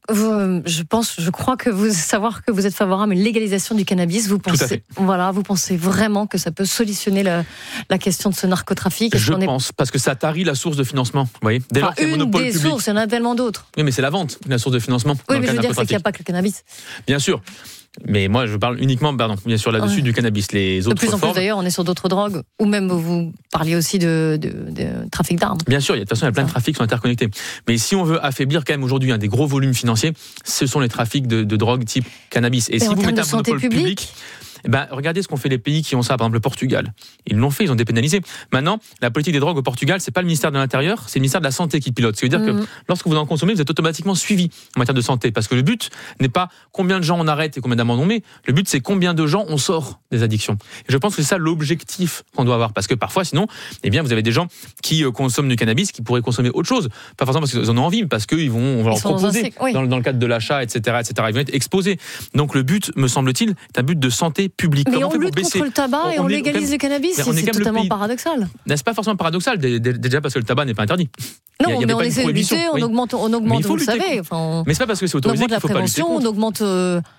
Je crois que vous êtes favorable à une légalisation du cannabis. Vous pensez vraiment que ça peut solutionner la question de ce narcotrafic ? Je pense, parce que ça tarit la source de financement. Vous voyez, dès lors qu'il y a un monopole public. Sources, il y en a tellement d'autres. Oui, mais c'est la vente, la source de financement. Oui, mais je veux dire, c'est qu'il n'y a pas que le cannabis. Bien sûr. Mais moi, je parle uniquement, bien sûr, là-dessus du cannabis. Les autres de plus en plus, d'ailleurs, on est sur d'autres drogues, ou même vous parliez aussi de trafic d'armes. Bien sûr, de toute façon, il y a plein de trafics qui sont interconnectés. Mais si on veut affaiblir quand même aujourd'hui des gros volumes financiers, ce sont les trafics de drogue type cannabis. Et si vous mettez un monopole public, regardez ce qu'ont fait les pays qui ont ça, par exemple le Portugal. Ils l'ont fait, ils ont dépénalisé. Maintenant, la politique des drogues au Portugal, c'est pas le ministère de l'Intérieur, c'est le ministère de la Santé qui pilote. Ça veut dire que lorsque vous en consommez, vous êtes automatiquement suivi en matière de santé. Parce que le but n'est pas combien de gens on arrête et combien d'amendes on met. Le but, c'est combien de gens on sort des addictions. Et je pense que c'est ça l'objectif qu'on doit avoir. Parce que parfois, sinon, vous avez des gens qui consomment du cannabis qui pourraient consommer autre chose. Pas forcément parce qu'ils en ont envie, mais parce on va leur proposer dans le cadre de l'achat, etc., etc. Ils vont être exposés. Donc le but, me semble-t-il, est un but de santé publique. Mais on lutte contre le tabac et on légalise le cannabis, c'est totalement paradoxal. C'est pas forcément paradoxal, déjà parce que le tabac n'est pas interdit. Non, mais on essaie de lutter, on augmente, vous le savez. Mais c'est pas parce que c'est autorisé qu'il faut pas lutter contre. On augmente la prévention, on augmente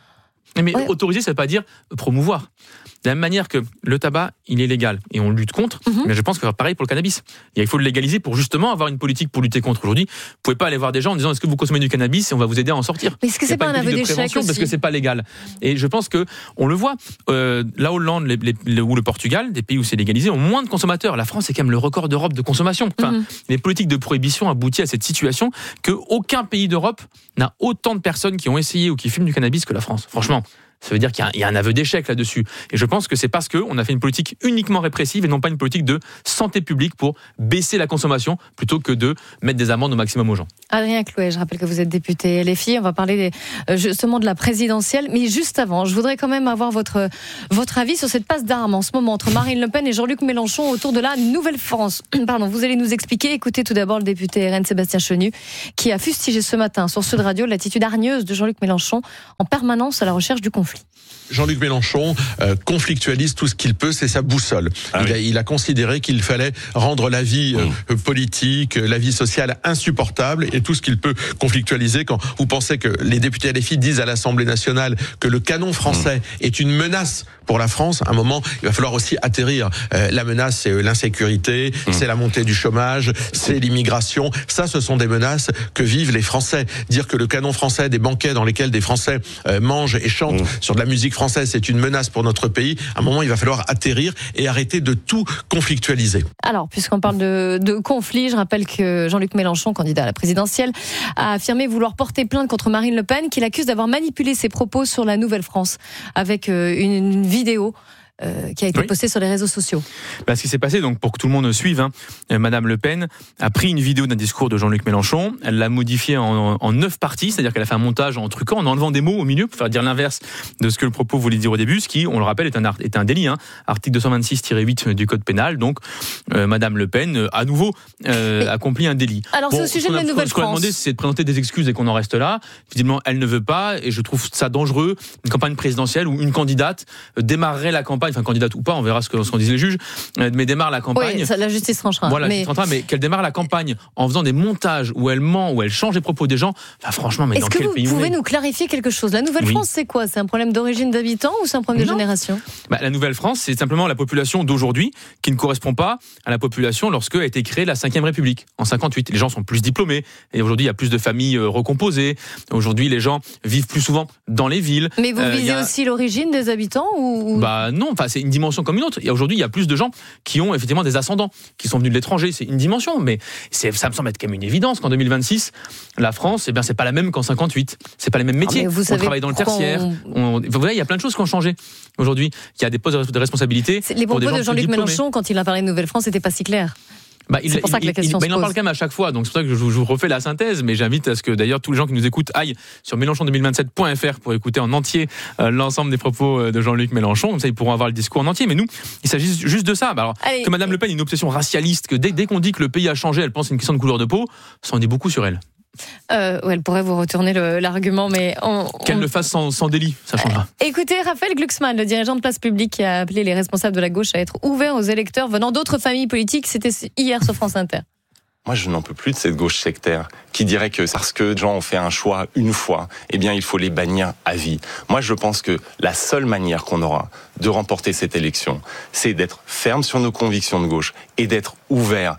Mais autoriser, ça ne veut pas dire promouvoir. De la même manière que le tabac, il est légal et on lutte contre, mais je pense que pareil pour le cannabis. Il faut le légaliser pour justement avoir une politique pour lutter contre. Aujourd'hui, vous ne pouvez pas aller voir des gens en disant est-ce que vous consommez du cannabis et on va vous aider à en sortir. Mais est-ce que c'est pas un aveu d'échec aussi ? Parce que c'est pas légal. Et je pense que on le voit. La Hollande ou le Portugal, des pays où c'est légalisé, ont moins de consommateurs. La France est quand même le record d'Europe de consommation. Enfin, les politiques de prohibition aboutissent à cette situation que aucun pays d'Europe n'a autant de personnes qui ont essayé ou qui fument du cannabis que la France. Franchement. Ça veut dire qu'il y a un aveu d'échec là-dessus. Et je pense que c'est parce qu'on a fait une politique uniquement répressive et non pas une politique de santé publique pour baisser la consommation plutôt que de mettre des amendes au maximum aux gens. Adrien Clouet, je rappelle que vous êtes député LFI. On va parler justement de la présidentielle. Mais juste avant, je voudrais quand même avoir votre avis sur cette passe d'armes en ce moment entre Marine Le Pen et Jean-Luc Mélenchon autour de la Nouvelle-France. Pardon, vous allez nous expliquer. Écoutez tout d'abord le député RN Sébastien Chenu qui a fustigé ce matin sur Sud Radio l'attitude hargneuse de Jean-Luc Mélenchon en permanence à la recherche du conflit. Jean-Luc Mélenchon conflictualise tout ce qu'il peut, c'est sa boussole. Il a considéré qu'il fallait rendre la vie politique, la vie sociale insupportable et tout ce qu'il peut conflictualiser. Quand vous pensez que les députés LFI disent à l'Assemblée nationale que le canon français est une menace pour la France, à un moment, il va falloir aussi atterrir. La menace, c'est l'insécurité, c'est la montée du chômage, c'est l'immigration. Ça, ce sont des menaces que vivent les Français. Dire que le canon français, des banquets dans lesquels des Français mangent et chantent sur de la musique française, c'est une menace pour notre pays. À un moment, il va falloir atterrir et arrêter de tout conflictualiser. Alors, puisqu'on parle de conflit, je rappelle que Jean-Luc Mélenchon, candidat à la présidentielle, a affirmé vouloir porter plainte contre Marine Le Pen, qu'il accuse d'avoir manipulé ses propos sur la Nouvelle-France avec une vidéo qui a été postée sur les réseaux sociaux. Ce qui s'est passé, donc pour que tout le monde suive, Madame Le Pen a pris une vidéo d'un discours de Jean-Luc Mélenchon, elle l'a modifiée en 9 parties, c'est-à-dire qu'elle a fait un montage en truquant, en enlevant des mots au milieu pour faire dire l'inverse de ce que le propos voulait dire au début, ce qui, on le rappelle, est un délit, article 226-8 du Code pénal. Donc Madame Le Pen, à nouveau, accomplit un délit. Alors c'est au sujet de la Nouvelle-France. Ce qu'on a demandé, c'est de présenter des excuses et qu'on en reste là. Évidemment, elle ne veut pas, et je trouve ça dangereux, une campagne présidentielle où une candidate démarrerait la campagne, enfin candidate ou pas, on verra ce qu'en disent les juges, mais démarre la campagne. Oui, ça, la justice tranchera. Voilà, mais qu'elle démarre la campagne en faisant des montages où elle ment, où elle change les propos des gens, franchement, mais dans quel pays on est ? Est-ce que vous pouvez nous clarifier quelque chose ? La Nouvelle-France, c'est quoi ? C'est un problème d'origine d'habitants ou c'est un problème de génération ? La Nouvelle-France, c'est simplement la population d'aujourd'hui qui ne correspond pas à la population lorsque a été créée la 5e République, en 58. Les gens sont plus diplômés, et aujourd'hui, il y a plus de familles recomposées. Aujourd'hui, les gens vivent plus souvent dans les villes. Mais vous visez aussi l'origine des habitants ou... Non, c'est une dimension comme une autre. Et aujourd'hui, il y a plus de gens qui ont effectivement des ascendants, qui sont venus de l'étranger. C'est une dimension, mais ça me semble être quand même une évidence qu'en 2026, la France, c'est pas la même qu'en 58. C'est pas les mêmes métiers. On travaille dans le tertiaire. Vous voyez, il y a plein de choses qui ont changé. Aujourd'hui, il y a des postes de responsabilité. Les propos de Jean-Luc Mélenchon, quand il a parlé de Nouvelle-France, n'était pas si clair. C'est pour ça que la question se pose. Il en parle quand même à chaque fois, donc c'est pour ça que je vous refais la synthèse, mais j'invite à ce que d'ailleurs tous les gens qui nous écoutent aillent sur mélenchon2027.fr pour écouter en entier l'ensemble des propos de Jean-Luc Mélenchon, comme ça ils pourront avoir le discours en entier. Mais nous, il s'agit juste de ça. Que Madame Le Pen ait une obsession racialiste, que dès qu'on dit que le pays a changé, elle pense que c'est une question de couleur de peau, ça en dit beaucoup sur elle. Elle pourrait vous retourner l'argument, mais qu'elle le fasse sans délit, ça changera. Écoutez, Raphaël Glucksmann, le dirigeant de Place Publique, qui a appelé les responsables de la gauche à être ouverts aux électeurs venant d'autres familles politiques. C'était hier sur France Inter. Moi, je n'en peux plus de cette gauche sectaire qui dirait que parce que des gens ont fait un choix une fois, il faut les bannir à vie. Moi, je pense que la seule manière qu'on aura de remporter cette élection, c'est d'être ferme sur nos convictions de gauche et d'être ouvert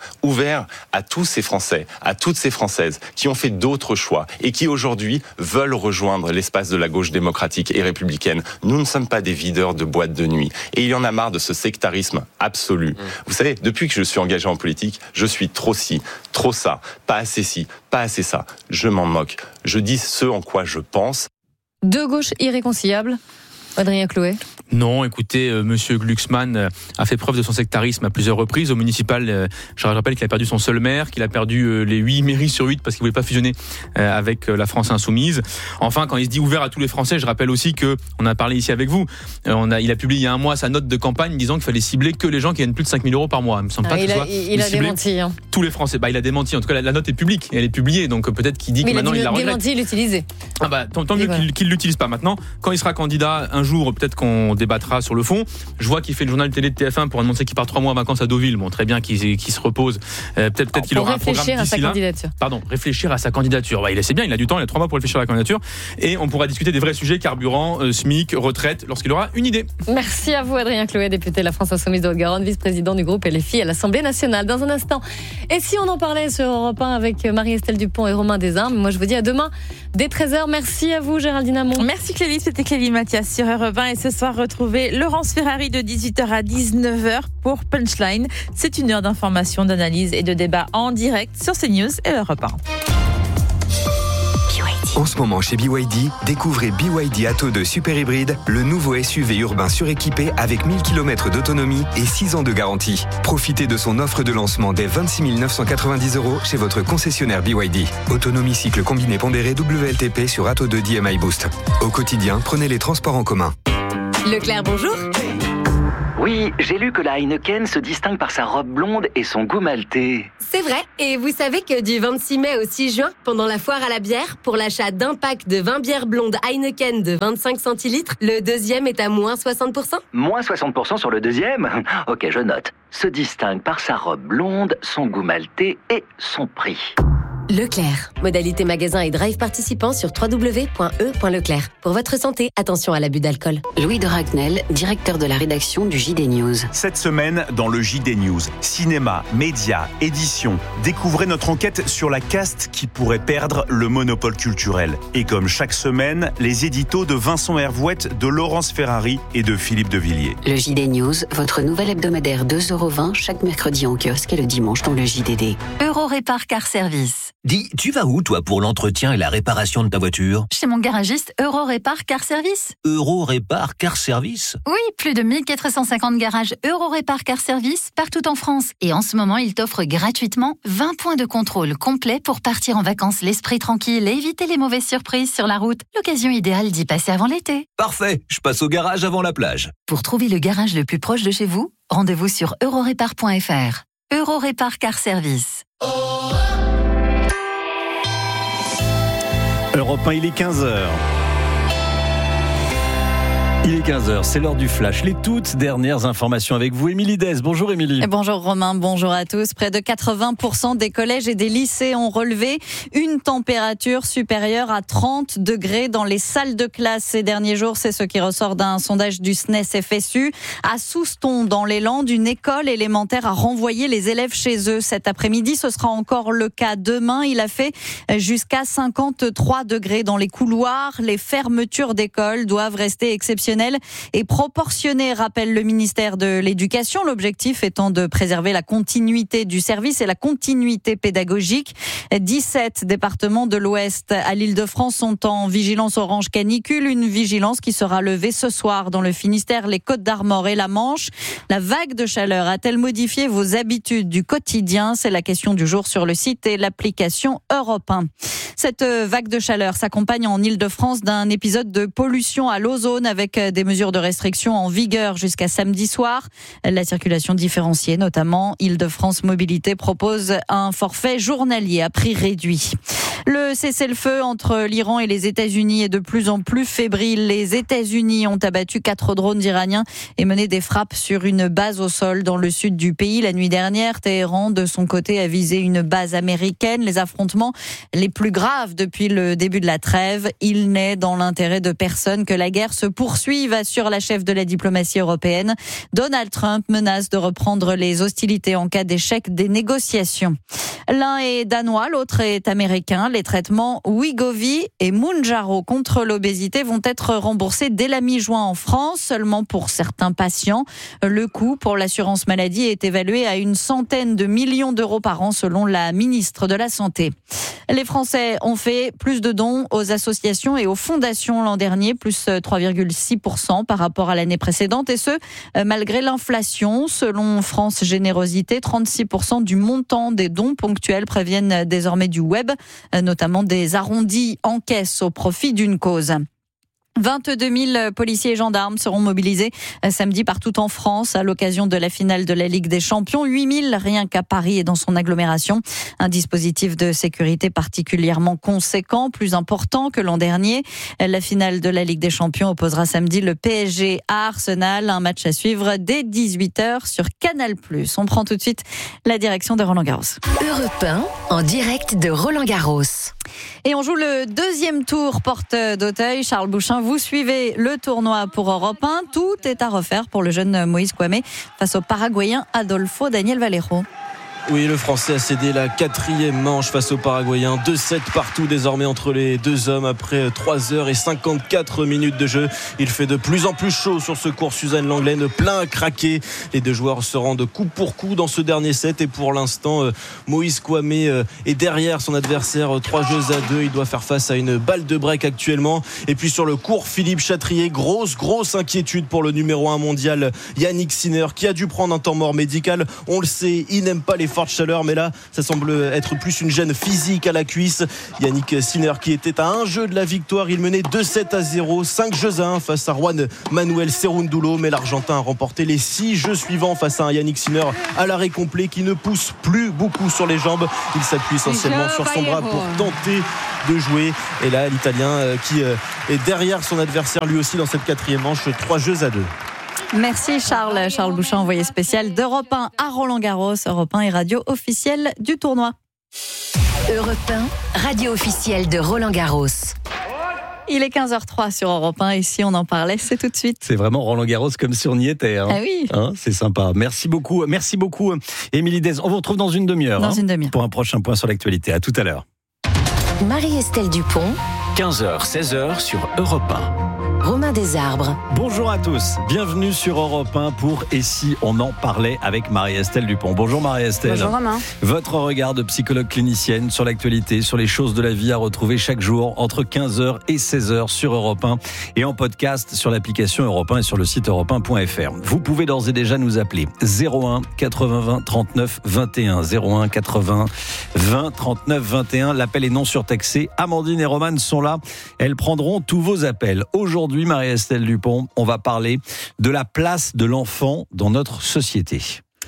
à tous ces Français, à toutes ces Françaises qui ont fait d'autres choix et qui aujourd'hui veulent rejoindre l'espace de la gauche démocratique et républicaine. Nous ne sommes pas des videurs de boîtes de nuit. Et il y en a marre de ce sectarisme absolu. Vous savez, depuis que je suis engagé en politique, je suis trop ci, trop ça, pas assez ci, pas assez ça. Je m'en moque. Je dis ce en quoi je pense. Deux gauches irréconciliables. Adrien Clouet. Non, écoutez, Monsieur Glucksmann a fait preuve de son sectarisme à plusieurs reprises. Au municipal, je rappelle qu'il a perdu son seul maire, qu'il a perdu les 8 mairies sur 8 parce qu'il voulait pas fusionner avec la France Insoumise. Enfin, quand il se dit ouvert à tous les Français, je rappelle aussi que, on a parlé ici avec vous, il a publié il y a un mois sa note de campagne disant qu'il fallait cibler que les gens qui gagnent plus de 5 000 euros par mois. Il me semble pas que il a démenti. Tous les Français. Il a démenti. En tout cas, la note est publique. Elle est publiée. Donc peut-être qu'il dit que maintenant il la regrette. Il a démenti, il l'utilisait. Tant mieux qu'il l'utilise pas. Maintenant, quand il sera candidat un jour, peut-être qu'on débattra sur le fond. Je vois qu'il fait le journal télé de TF1 pour annoncer qu'il part 3 mois en vacances à Deauville. Bon, très bien qu'il se repose. Peut-être qu'il aura un programme d'ici là. Réfléchir à sa candidature. Ouais, c'est bien, il a du temps, il a 3 mois pour réfléchir à la candidature. Et on pourra discuter des vrais sujets, carburant, SMIC, retraite, lorsqu'il aura une idée. Merci à vous, Adrien Chloé, député de la France Insoumise de Haute-Garonne, vice-président du groupe LFI à l'Assemblée nationale. Dans un instant, et si on en parlait sur Europe 1 avec Marie-Estelle Dupont et Romain Desarmes, moi je vous dis à demain dès 13h. Merci à vous, Géraldine Amont. Merci Clélie, c'était Clélie Mathias sur Europe 1. Et ce soir, retrouvez Laurence Ferrari de 18h à 19h pour Punchline. C'est une heure d'information, d'analyse et de débat en direct sur CNews et Europe 1. En ce moment chez BYD, découvrez BYD Atto 2 Super Hybride, le nouveau SUV urbain suréquipé avec 1000 km d'autonomie et 6 ans de garantie. Profitez de son offre de lancement dès 26 990 € chez votre concessionnaire BYD. Autonomie cycle combiné pondéré WLTP sur Atto 2 DMI Boost. Au quotidien, prenez les transports en commun. Leclerc, bonjour. Oui, j'ai lu que la Heineken se distingue par sa robe blonde et son goût maltais. C'est vrai, et vous savez que du 26 mai au 6 juin, pendant la foire à la bière, pour l'achat d'un pack de 20 bières blondes Heineken de 25 centilitres, le deuxième est à moins 60%. Moins 60% sur le deuxième ? Ok, je note. Se distingue par sa robe blonde, son goût maltais et son prix. Leclerc. Modalité magasin et drive participant sur www.e.leclerc. Pour votre santé, attention à l'abus d'alcool. Louis de Ragnel, directeur de la rédaction du JD News. Cette semaine, dans le JD News, cinéma, médias, édition, découvrez notre enquête sur la caste qui pourrait perdre le monopole culturel. Et comme chaque semaine, les éditos de Vincent Hervouette, de Laurence Ferrari et de Philippe de Villiers. Le JD News, votre nouvel hebdomadaire 2,20 € chaque mercredi en kiosque et le dimanche dans le JDD. Eurorépar Car Service. Dis, tu vas où, toi, pour l'entretien et la réparation de ta voiture ? Chez mon garagiste Eurorépar Car Service. Eurorépar Car Service ? Oui, plus de 1450 garages Eurorépar Car Service partout en France. Et en ce moment, il t'offre gratuitement 20 points de contrôle complets pour partir en vacances l'esprit tranquille et éviter les mauvaises surprises sur la route. L'occasion idéale d'y passer avant l'été. Parfait, je passe au garage avant la plage. Pour trouver le garage le plus proche de chez vous, rendez-vous sur eurorépar.fr. Eurorépar Car Service. Europe 1, il est 15h. Il est 15h, c'est l'heure du flash. Les toutes dernières informations avec vous, Émilie Dez. Bonjour Émilie. Bonjour Romain, bonjour à tous. Près de 80% des collèges et des lycées ont relevé une température supérieure à 30 degrés dans les salles de classe ces derniers jours. C'est ce qui ressort d'un sondage du SNES FSU. À Souston, dans les Landes, une école élémentaire a renvoyé les élèves chez eux cet après-midi. Ce sera encore le cas demain. Il a fait jusqu'à 53 degrés dans les couloirs. Les fermetures d'écoles doivent rester exceptionnelles et proportionné, rappelle le ministère de l'Éducation. L'objectif étant de préserver la continuité du service et la continuité pédagogique. 17 départements de l'Ouest à l'Île-de-France sont en vigilance orange canicule, une vigilance qui sera levée ce soir dans le Finistère, les Côtes-d'Armor et la Manche. La vague de chaleur a-t-elle modifié vos habitudes du quotidien ? C'est la question du jour sur le site et l'application Europe 1. Cette vague de chaleur s'accompagne en Île-de-France d'un épisode de pollution à l'ozone avec des mesures de restriction en vigueur jusqu'à samedi soir. La circulation différenciée, notamment Île-de-France Mobilité, propose un forfait journalier à prix réduit. Le cessez-le-feu entre l'Iran et les États-Unis est de plus en plus fébrile. Les États-Unis ont abattu 4 drones iraniens et mené des frappes sur une base au sol dans le sud du pays. La nuit dernière, Téhéran, de son côté, a visé une base américaine. Les affrontements les plus graves depuis le début de la trêve. Il n'est dans l'intérêt de personne que la guerre se poursuive, assure la chef de la diplomatie européenne. Donald Trump menace de reprendre les hostilités en cas d'échec des négociations. L'un est danois, l'autre est américain. Les traitements Wegovy et Mounjaro contre l'obésité vont être remboursés dès la mi-juin en France, seulement pour certains patients. Le coût pour l'assurance maladie est évalué à une centaine de millions d'euros par an, selon la ministre de la Santé. Les Français ont fait plus de dons aux associations et aux fondations l'an dernier, plus 3,6% par rapport à l'année précédente, et ce, malgré l'inflation. Selon France Générosité, 36% du montant des dons ponctuels proviennent désormais du web, notamment des arrondis en caisse au profit d'une cause. 22 000 policiers et gendarmes seront mobilisés samedi partout en France à l'occasion de la finale de la Ligue des Champions. 8 000 rien qu'à Paris et dans son agglomération. Un dispositif de sécurité particulièrement conséquent, plus important que l'an dernier. La finale de la Ligue des Champions opposera samedi le PSG à Arsenal. Un match à suivre dès 18h sur Canal+. On prend tout de suite la direction de Roland-Garros. Europe 1, en direct de Roland-Garros. Et on joue le deuxième tour porte d'Auteuil. Charles Bouchin, vous suivez le tournoi pour Europe 1. Tout est à refaire pour le jeune Moïse Kouamé face au Paraguayen Adolfo Daniel Valero. Oui, le Français a cédé la 4e manche face aux Paraguayens. 2-7 partout désormais entre les deux hommes après 3h54 de jeu. Il fait de plus en plus chaud sur ce court. Suzanne Lenglen plein à craquer. Les deux joueurs se rendent coup pour coup dans ce dernier set. Et pour l'instant, Moïse Kouamé est derrière son adversaire 3-2. Il doit faire face à une balle de break actuellement. Et puis sur le court, Philippe Chatrier, grosse inquiétude pour le numéro 1 mondial Yannick Sinner, qui a dû prendre un temps mort médical. On le sait, il n'aime pas les fortes chaleurs, mais là ça semble être plus une gêne physique à la cuisse. Yannick Sinner qui était à un jeu de la victoire, il menait 2-7-0, 5 jeux à 1 face à Juan Manuel Cerúndulo, mais l'Argentin a remporté les 6 jeux suivants face à un Yannick Sinner à l'arrêt complet qui ne pousse plus beaucoup sur les jambes. Il s'appuie essentiellement sur son bras pour tenter de jouer, et là l'Italien qui est derrière son adversaire lui aussi dans cette 4e manche, 3-2. Merci Charles Bouchin, envoyé spécial d'Europe 1 à Roland-Garros. Europe 1 est radio officielle du tournoi. Europe 1, radio officielle de Roland-Garros. Il est 15h03 sur Europe 1 et si on en parlait, c'est tout de suite. C'est vraiment Roland-Garros comme si on y était. Ah oui. C'est sympa. Merci beaucoup, Émilie Dez. On vous retrouve dans une demi-heure. Une demi-heure. Pour un prochain point sur l'actualité. À tout à l'heure. Marie-Estelle Dupont. 15h, 16h sur Europe 1. Romain Desarbres. Bonjour à tous, bienvenue sur Europe 1 pour Et si on en parlait avec Marie-Estelle Dupont. Bonjour Marie-Estelle. Bonjour Romain. Votre regard de psychologue clinicienne sur l'actualité, sur les choses de la vie à retrouver chaque jour entre 15h et 16h sur Europe 1 et en podcast sur l'application Europe 1 et sur le site europe1.fr. Vous pouvez d'ores et déjà nous appeler 01 80 20 39 21 01 80 20 39 21. L'appel est non surtaxé. Amandine et Romane sont là. Elles prendront tous vos appels. Aujourd'hui, Marie-Estelle Dupont, on va parler de la place de l'enfant dans notre société.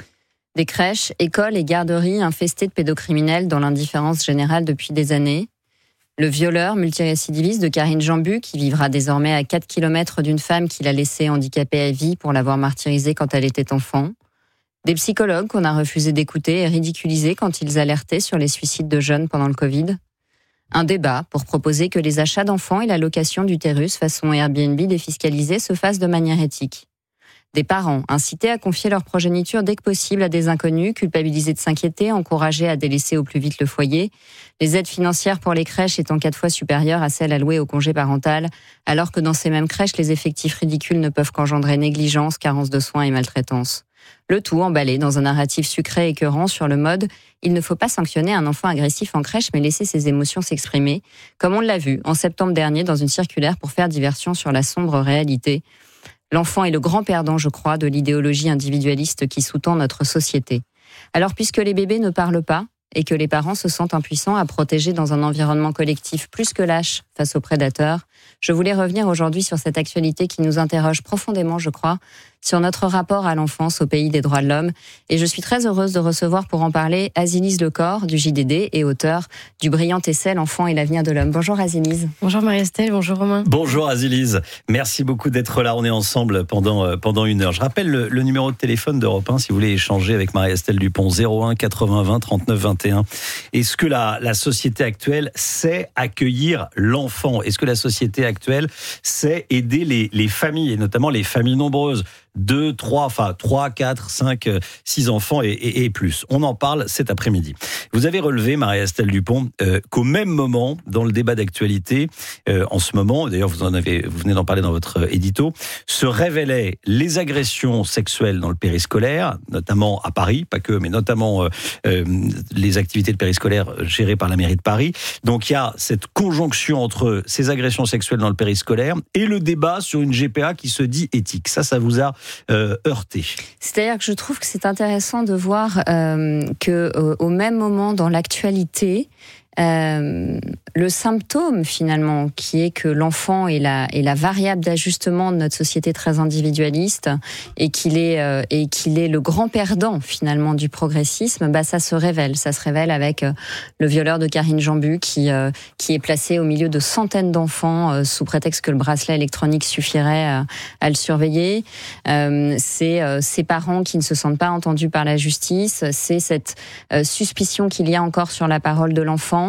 Des crèches, écoles et garderies infestées de pédocriminels dans l'indifférence générale depuis des années. Le violeur multirécidiviste de Karine Jambu, qui vivra désormais à 4 km d'une femme qu'il a laissée handicapée à vie pour l'avoir martyrisée quand elle était enfant. Des psychologues qu'on a refusé d'écouter et ridiculisés quand ils alertaient sur les suicides de jeunes pendant le Covid. Un débat pour proposer que les achats d'enfants et la location d'utérus façon Airbnb défiscalisée se fassent de manière éthique. Des parents incités à confier leur progéniture dès que possible à des inconnus, culpabilisés de s'inquiéter, encouragés à délaisser au plus vite le foyer, les aides financières pour les crèches étant 4 fois supérieures à celles allouées au congé parental, alors que dans ces mêmes crèches, les effectifs ridicules ne peuvent qu'engendrer négligence, carence de soins et maltraitance. Le tout emballé dans un narratif sucré et écœurant sur le mode « Il ne faut pas sanctionner un enfant agressif en crèche mais laisser ses émotions s'exprimer », comme on l'a vu en septembre dernier dans une circulaire pour faire diversion sur la sombre réalité. L'enfant est le grand perdant, je crois, de l'idéologie individualiste qui sous-tend notre société. Alors puisque les bébés ne parlent pas et que les parents se sentent impuissants à protéger dans un environnement collectif plus que lâche face aux prédateurs, je voulais revenir aujourd'hui sur cette actualité qui nous interroge profondément, je crois, sur notre rapport à l'enfance au pays des droits de l'homme. Et je suis très heureuse de recevoir pour en parler Azilise Lecor du JDD et auteur du brillant essai L'enfant et l'avenir de l'homme. Bonjour Azilise. Bonjour Marie-Estelle, bonjour Romain. Bonjour Azilise, merci beaucoup d'être là, on est ensemble pendant une heure. Je rappelle le numéro de téléphone d'Europe 1 si vous voulez échanger avec Marie-Estelle Dupont, 01 80 20 39 21. Est-ce que la société actuelle sait accueillir l'enfant ? Est-ce que la société actuelle sait aider les familles, et notamment les familles nombreuses ? 2, 3, 4, 5, 6 enfants et plus. On en parle cet après-midi. Vous avez relevé, Marie-Estelle Dupont, qu'au même moment, dans le débat d'actualité, en ce moment, d'ailleurs vous venez d'en parler dans votre édito, se révélaient les agressions sexuelles dans le périscolaire, notamment à Paris, pas que, mais notamment les activités de périscolaire gérées par la mairie de Paris. Donc il y a cette conjonction entre ces agressions sexuelles dans le périscolaire et le débat sur une GPA qui se dit éthique. Ça vous a heurté. C'est-à-dire que je trouve que c'est intéressant de voir que au même moment dans l'actualité, le symptôme finalement qui est que l'enfant est la variable d'ajustement de notre société très individualiste et qu'il est le grand perdant finalement du progressisme, ça se révèle avec le violeur de Karine Jambu qui est placé au milieu de centaines d'enfants sous prétexte que le bracelet électronique suffirait à le surveiller. C'est ses parents qui ne se sentent pas entendus par la justice, c'est cette suspicion qu'il y a encore sur la parole de l'enfant.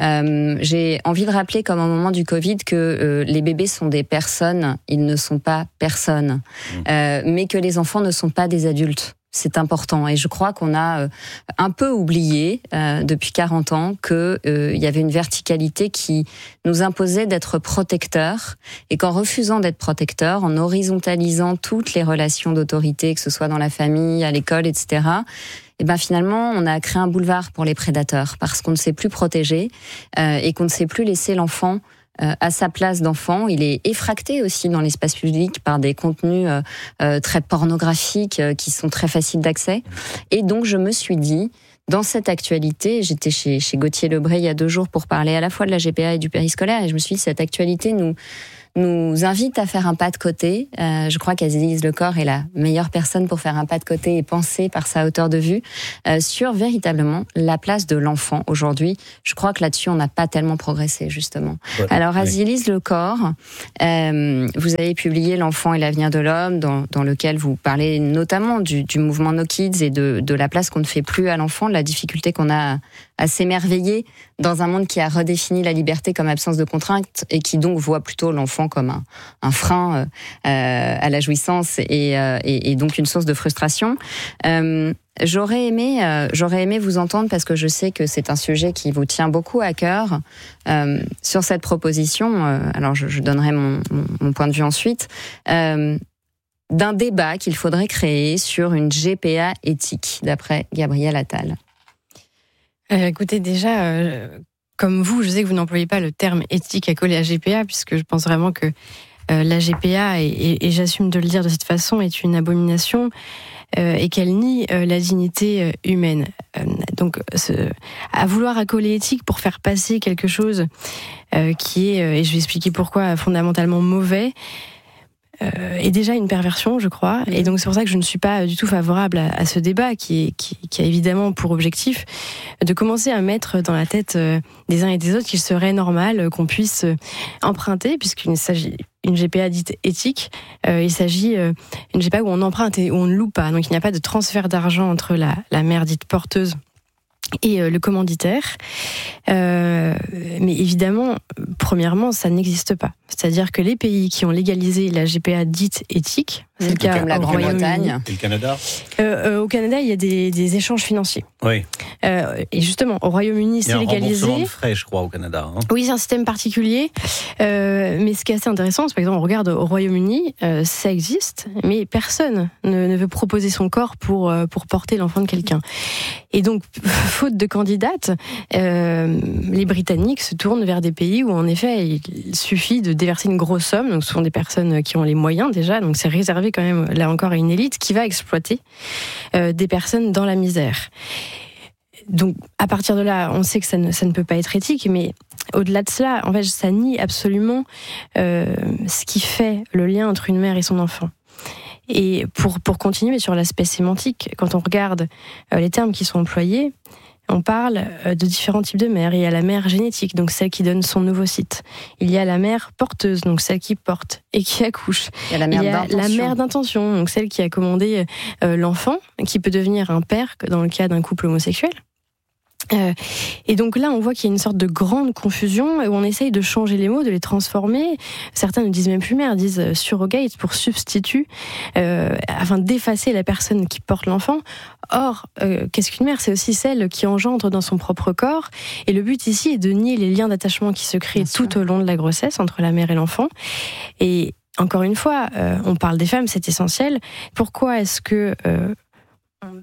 J'ai envie de rappeler, comme au moment du Covid, que les bébés sont des personnes, ils ne sont pas personnes, mais que les enfants ne sont pas des adultes. C'est important. Et je crois qu'on a un peu oublié depuis 40 ans qu'il y avait une verticalité qui nous imposait d'être protecteurs et qu'en refusant d'être protecteurs, en horizontalisant toutes les relations d'autorité, que ce soit dans la famille, à l'école, etc., finalement, on a créé un boulevard pour les prédateurs parce qu'on ne sait plus protéger et qu'on ne sait plus laisser l'enfant à sa place d'enfant. Il est effracté aussi dans l'espace public par des contenus très pornographiques qui sont très faciles d'accès. Et donc, je me suis dit, dans cette actualité, j'étais chez Gauthier Lebray il y a 2 jours pour parler à la fois de la GPA et du périscolaire, et je me suis dit, cette actualité nous invite à faire un pas de côté. Je crois qu'Aziz Lecor est la meilleure personne pour faire un pas de côté et penser par sa hauteur de vue sur véritablement la place de l'enfant aujourd'hui. Je crois que là-dessus, on n'a pas tellement progressé, justement. Ouais, alors, Aziz Lecor, vous avez publié L'enfant et l'avenir de l'homme, dans lequel vous parlez notamment du mouvement No Kids et de la place qu'on ne fait plus à l'enfant, de la difficulté qu'on a à s'émerveiller dans un monde qui a redéfini la liberté comme absence de contrainte et qui donc voit plutôt l'enfant comme un frein à la jouissance et donc une source de frustration. J'aurais aimé vous entendre parce que je sais que c'est un sujet qui vous tient beaucoup à cœur sur cette proposition. Alors je donnerai mon point de vue ensuite. D'un débat qu'il faudrait créer sur une GPA éthique, d'après Gabriel Attal. Écoutez, déjà, comme vous, je sais que vous n'employez pas le terme éthique à coller à GPA, puisque je pense vraiment que la GPA, et j'assume de le dire de cette façon, est une abomination et qu'elle nie la dignité humaine. Donc, à vouloir accoler éthique pour faire passer quelque chose qui est, et je vais expliquer pourquoi, fondamentalement mauvais, est déjà une perversion, je crois. Et donc c'est pour ça que je ne suis pas du tout favorable à ce débat qui a évidemment pour objectif de commencer à mettre dans la tête des uns et des autres qu'il serait normal qu'on puisse emprunter, puisqu'il s'agit une GPA dite éthique, il s'agit d'une GPA où on emprunte et où on ne loue pas. Donc il n'y a pas de transfert d'argent entre la mère dite porteuse et le commanditaire. Mais évidemment, premièrement, ça n'existe pas. C'est-à-dire que les pays qui ont légalisé la GPA dite éthique, c'est le cas comme la Grande-Bretagne et le Canada. Au Canada, il y a des échanges financiers. Oui. Et justement, au Royaume-Uni, c'est légalisé. Il y a un remboursement de frais, je crois, au Canada. Oui, c'est un système particulier. Mais ce qui est assez intéressant, c'est par exemple, on regarde au Royaume-Uni, ça existe, mais personne ne veut proposer son corps pour porter l'enfant de quelqu'un. Et donc, faute de candidates, les Britanniques se tournent vers des pays où, en effet, il suffit de déverser une grosse somme. Donc, ce sont des personnes qui ont les moyens déjà. Donc, c'est réservé quand même, là encore, à une élite qui va exploiter des personnes dans la misère. Donc, à partir de là, on sait que ça ne peut pas être éthique, mais au-delà de cela, en fait, ça nie absolument ce qui fait le lien entre une mère et son enfant. Et pour continuer sur l'aspect sémantique, quand on regarde les termes qui sont employés, on parle de différents types de mères. Il y a la mère génétique, donc celle qui donne son ovocyte. Il y a la mère porteuse, donc celle qui porte et qui accouche. Il y a la mère d'intention, donc celle qui a commandé l'enfant, qui peut devenir un père dans le cas d'un couple homosexuel. Et donc là, on voit qu'il y a une sorte de grande confusion où on essaye de changer les mots, de les transformer. Certains ne disent même plus mère, disent surrogate pour substitut, afin d'effacer la personne qui porte l'enfant. Or, qu'est-ce qu'une mère ? C'est aussi celle qui engendre dans son propre corps. Et le but ici est de nier les liens d'attachement qui se créent tout au long de la grossesse entre la mère et l'enfant. Et encore une fois, on parle des femmes, c'est essentiel. Pourquoi est-ce que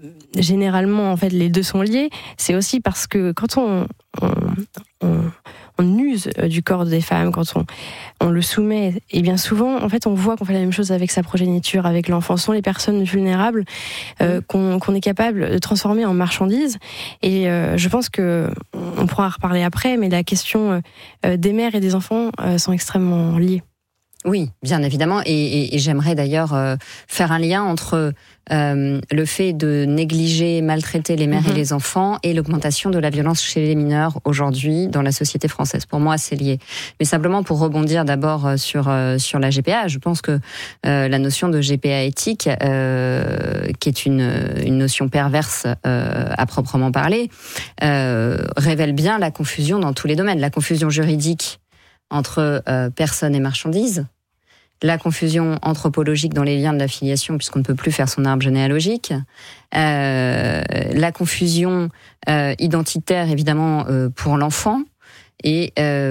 généralement, en fait, les deux sont liés ? C'est aussi parce que quand on use du corps des femmes, quand on le soumet. Et bien souvent, en fait, on voit qu'on fait la même chose avec sa progéniture, avec l'enfant. Ce sont les personnes vulnérables qu'on est capable de transformer en marchandises. Et je pense que on pourra en reparler après, mais la question des mères et des enfants sont extrêmement liées. Oui, bien évidemment, et j'aimerais d'ailleurs faire un lien entre le fait de négliger, maltraiter les mères et les enfants et l'augmentation de la violence chez les mineurs aujourd'hui dans la société française. Pour moi, c'est lié. Mais simplement pour rebondir d'abord sur la GPA, je pense que la notion de GPA éthique, qui est une notion perverse à proprement parler, révèle bien la confusion dans tous les domaines. La confusion juridique entre personnes et marchandises, la confusion anthropologique dans les liens de la filiation, puisqu'on ne peut plus faire son arbre généalogique, la confusion identitaire, évidemment, pour l'enfant, et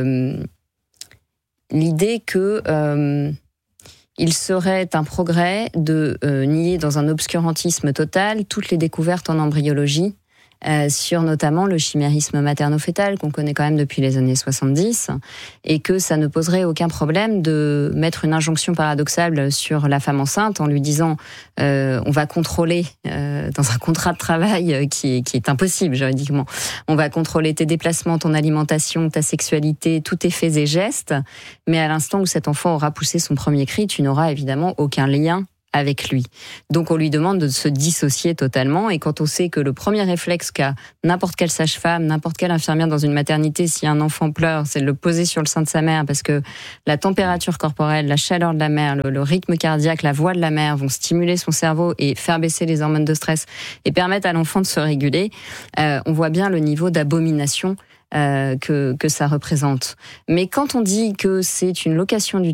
l'idée que il serait un progrès de nier dans un obscurantisme total toutes les découvertes en embryologie, sur notamment le chimérisme materno-fœtal qu'on connaît quand même depuis les années 70, et que ça ne poserait aucun problème de mettre une injonction paradoxale sur la femme enceinte en lui disant on va contrôler dans un contrat de travail qui est impossible juridiquement, on va contrôler tes déplacements, ton alimentation, ta sexualité, tous tes faits et gestes, mais à l'instant où cet enfant aura poussé son premier cri, tu n'auras évidemment aucun lien avec lui. Donc on lui demande de se dissocier totalement, et quand on sait que le premier réflexe qu'a n'importe quelle sage-femme, n'importe quelle infirmière dans une maternité, si un enfant pleure, c'est de le poser sur le sein de sa mère, parce que la température corporelle, la chaleur de la mère, le rythme cardiaque, la voix de la mère vont stimuler son cerveau et faire baisser les hormones de stress et permettre à l'enfant de se réguler, on voit bien le niveau d'abomination que ça représente. Mais quand on dit que c'est une location du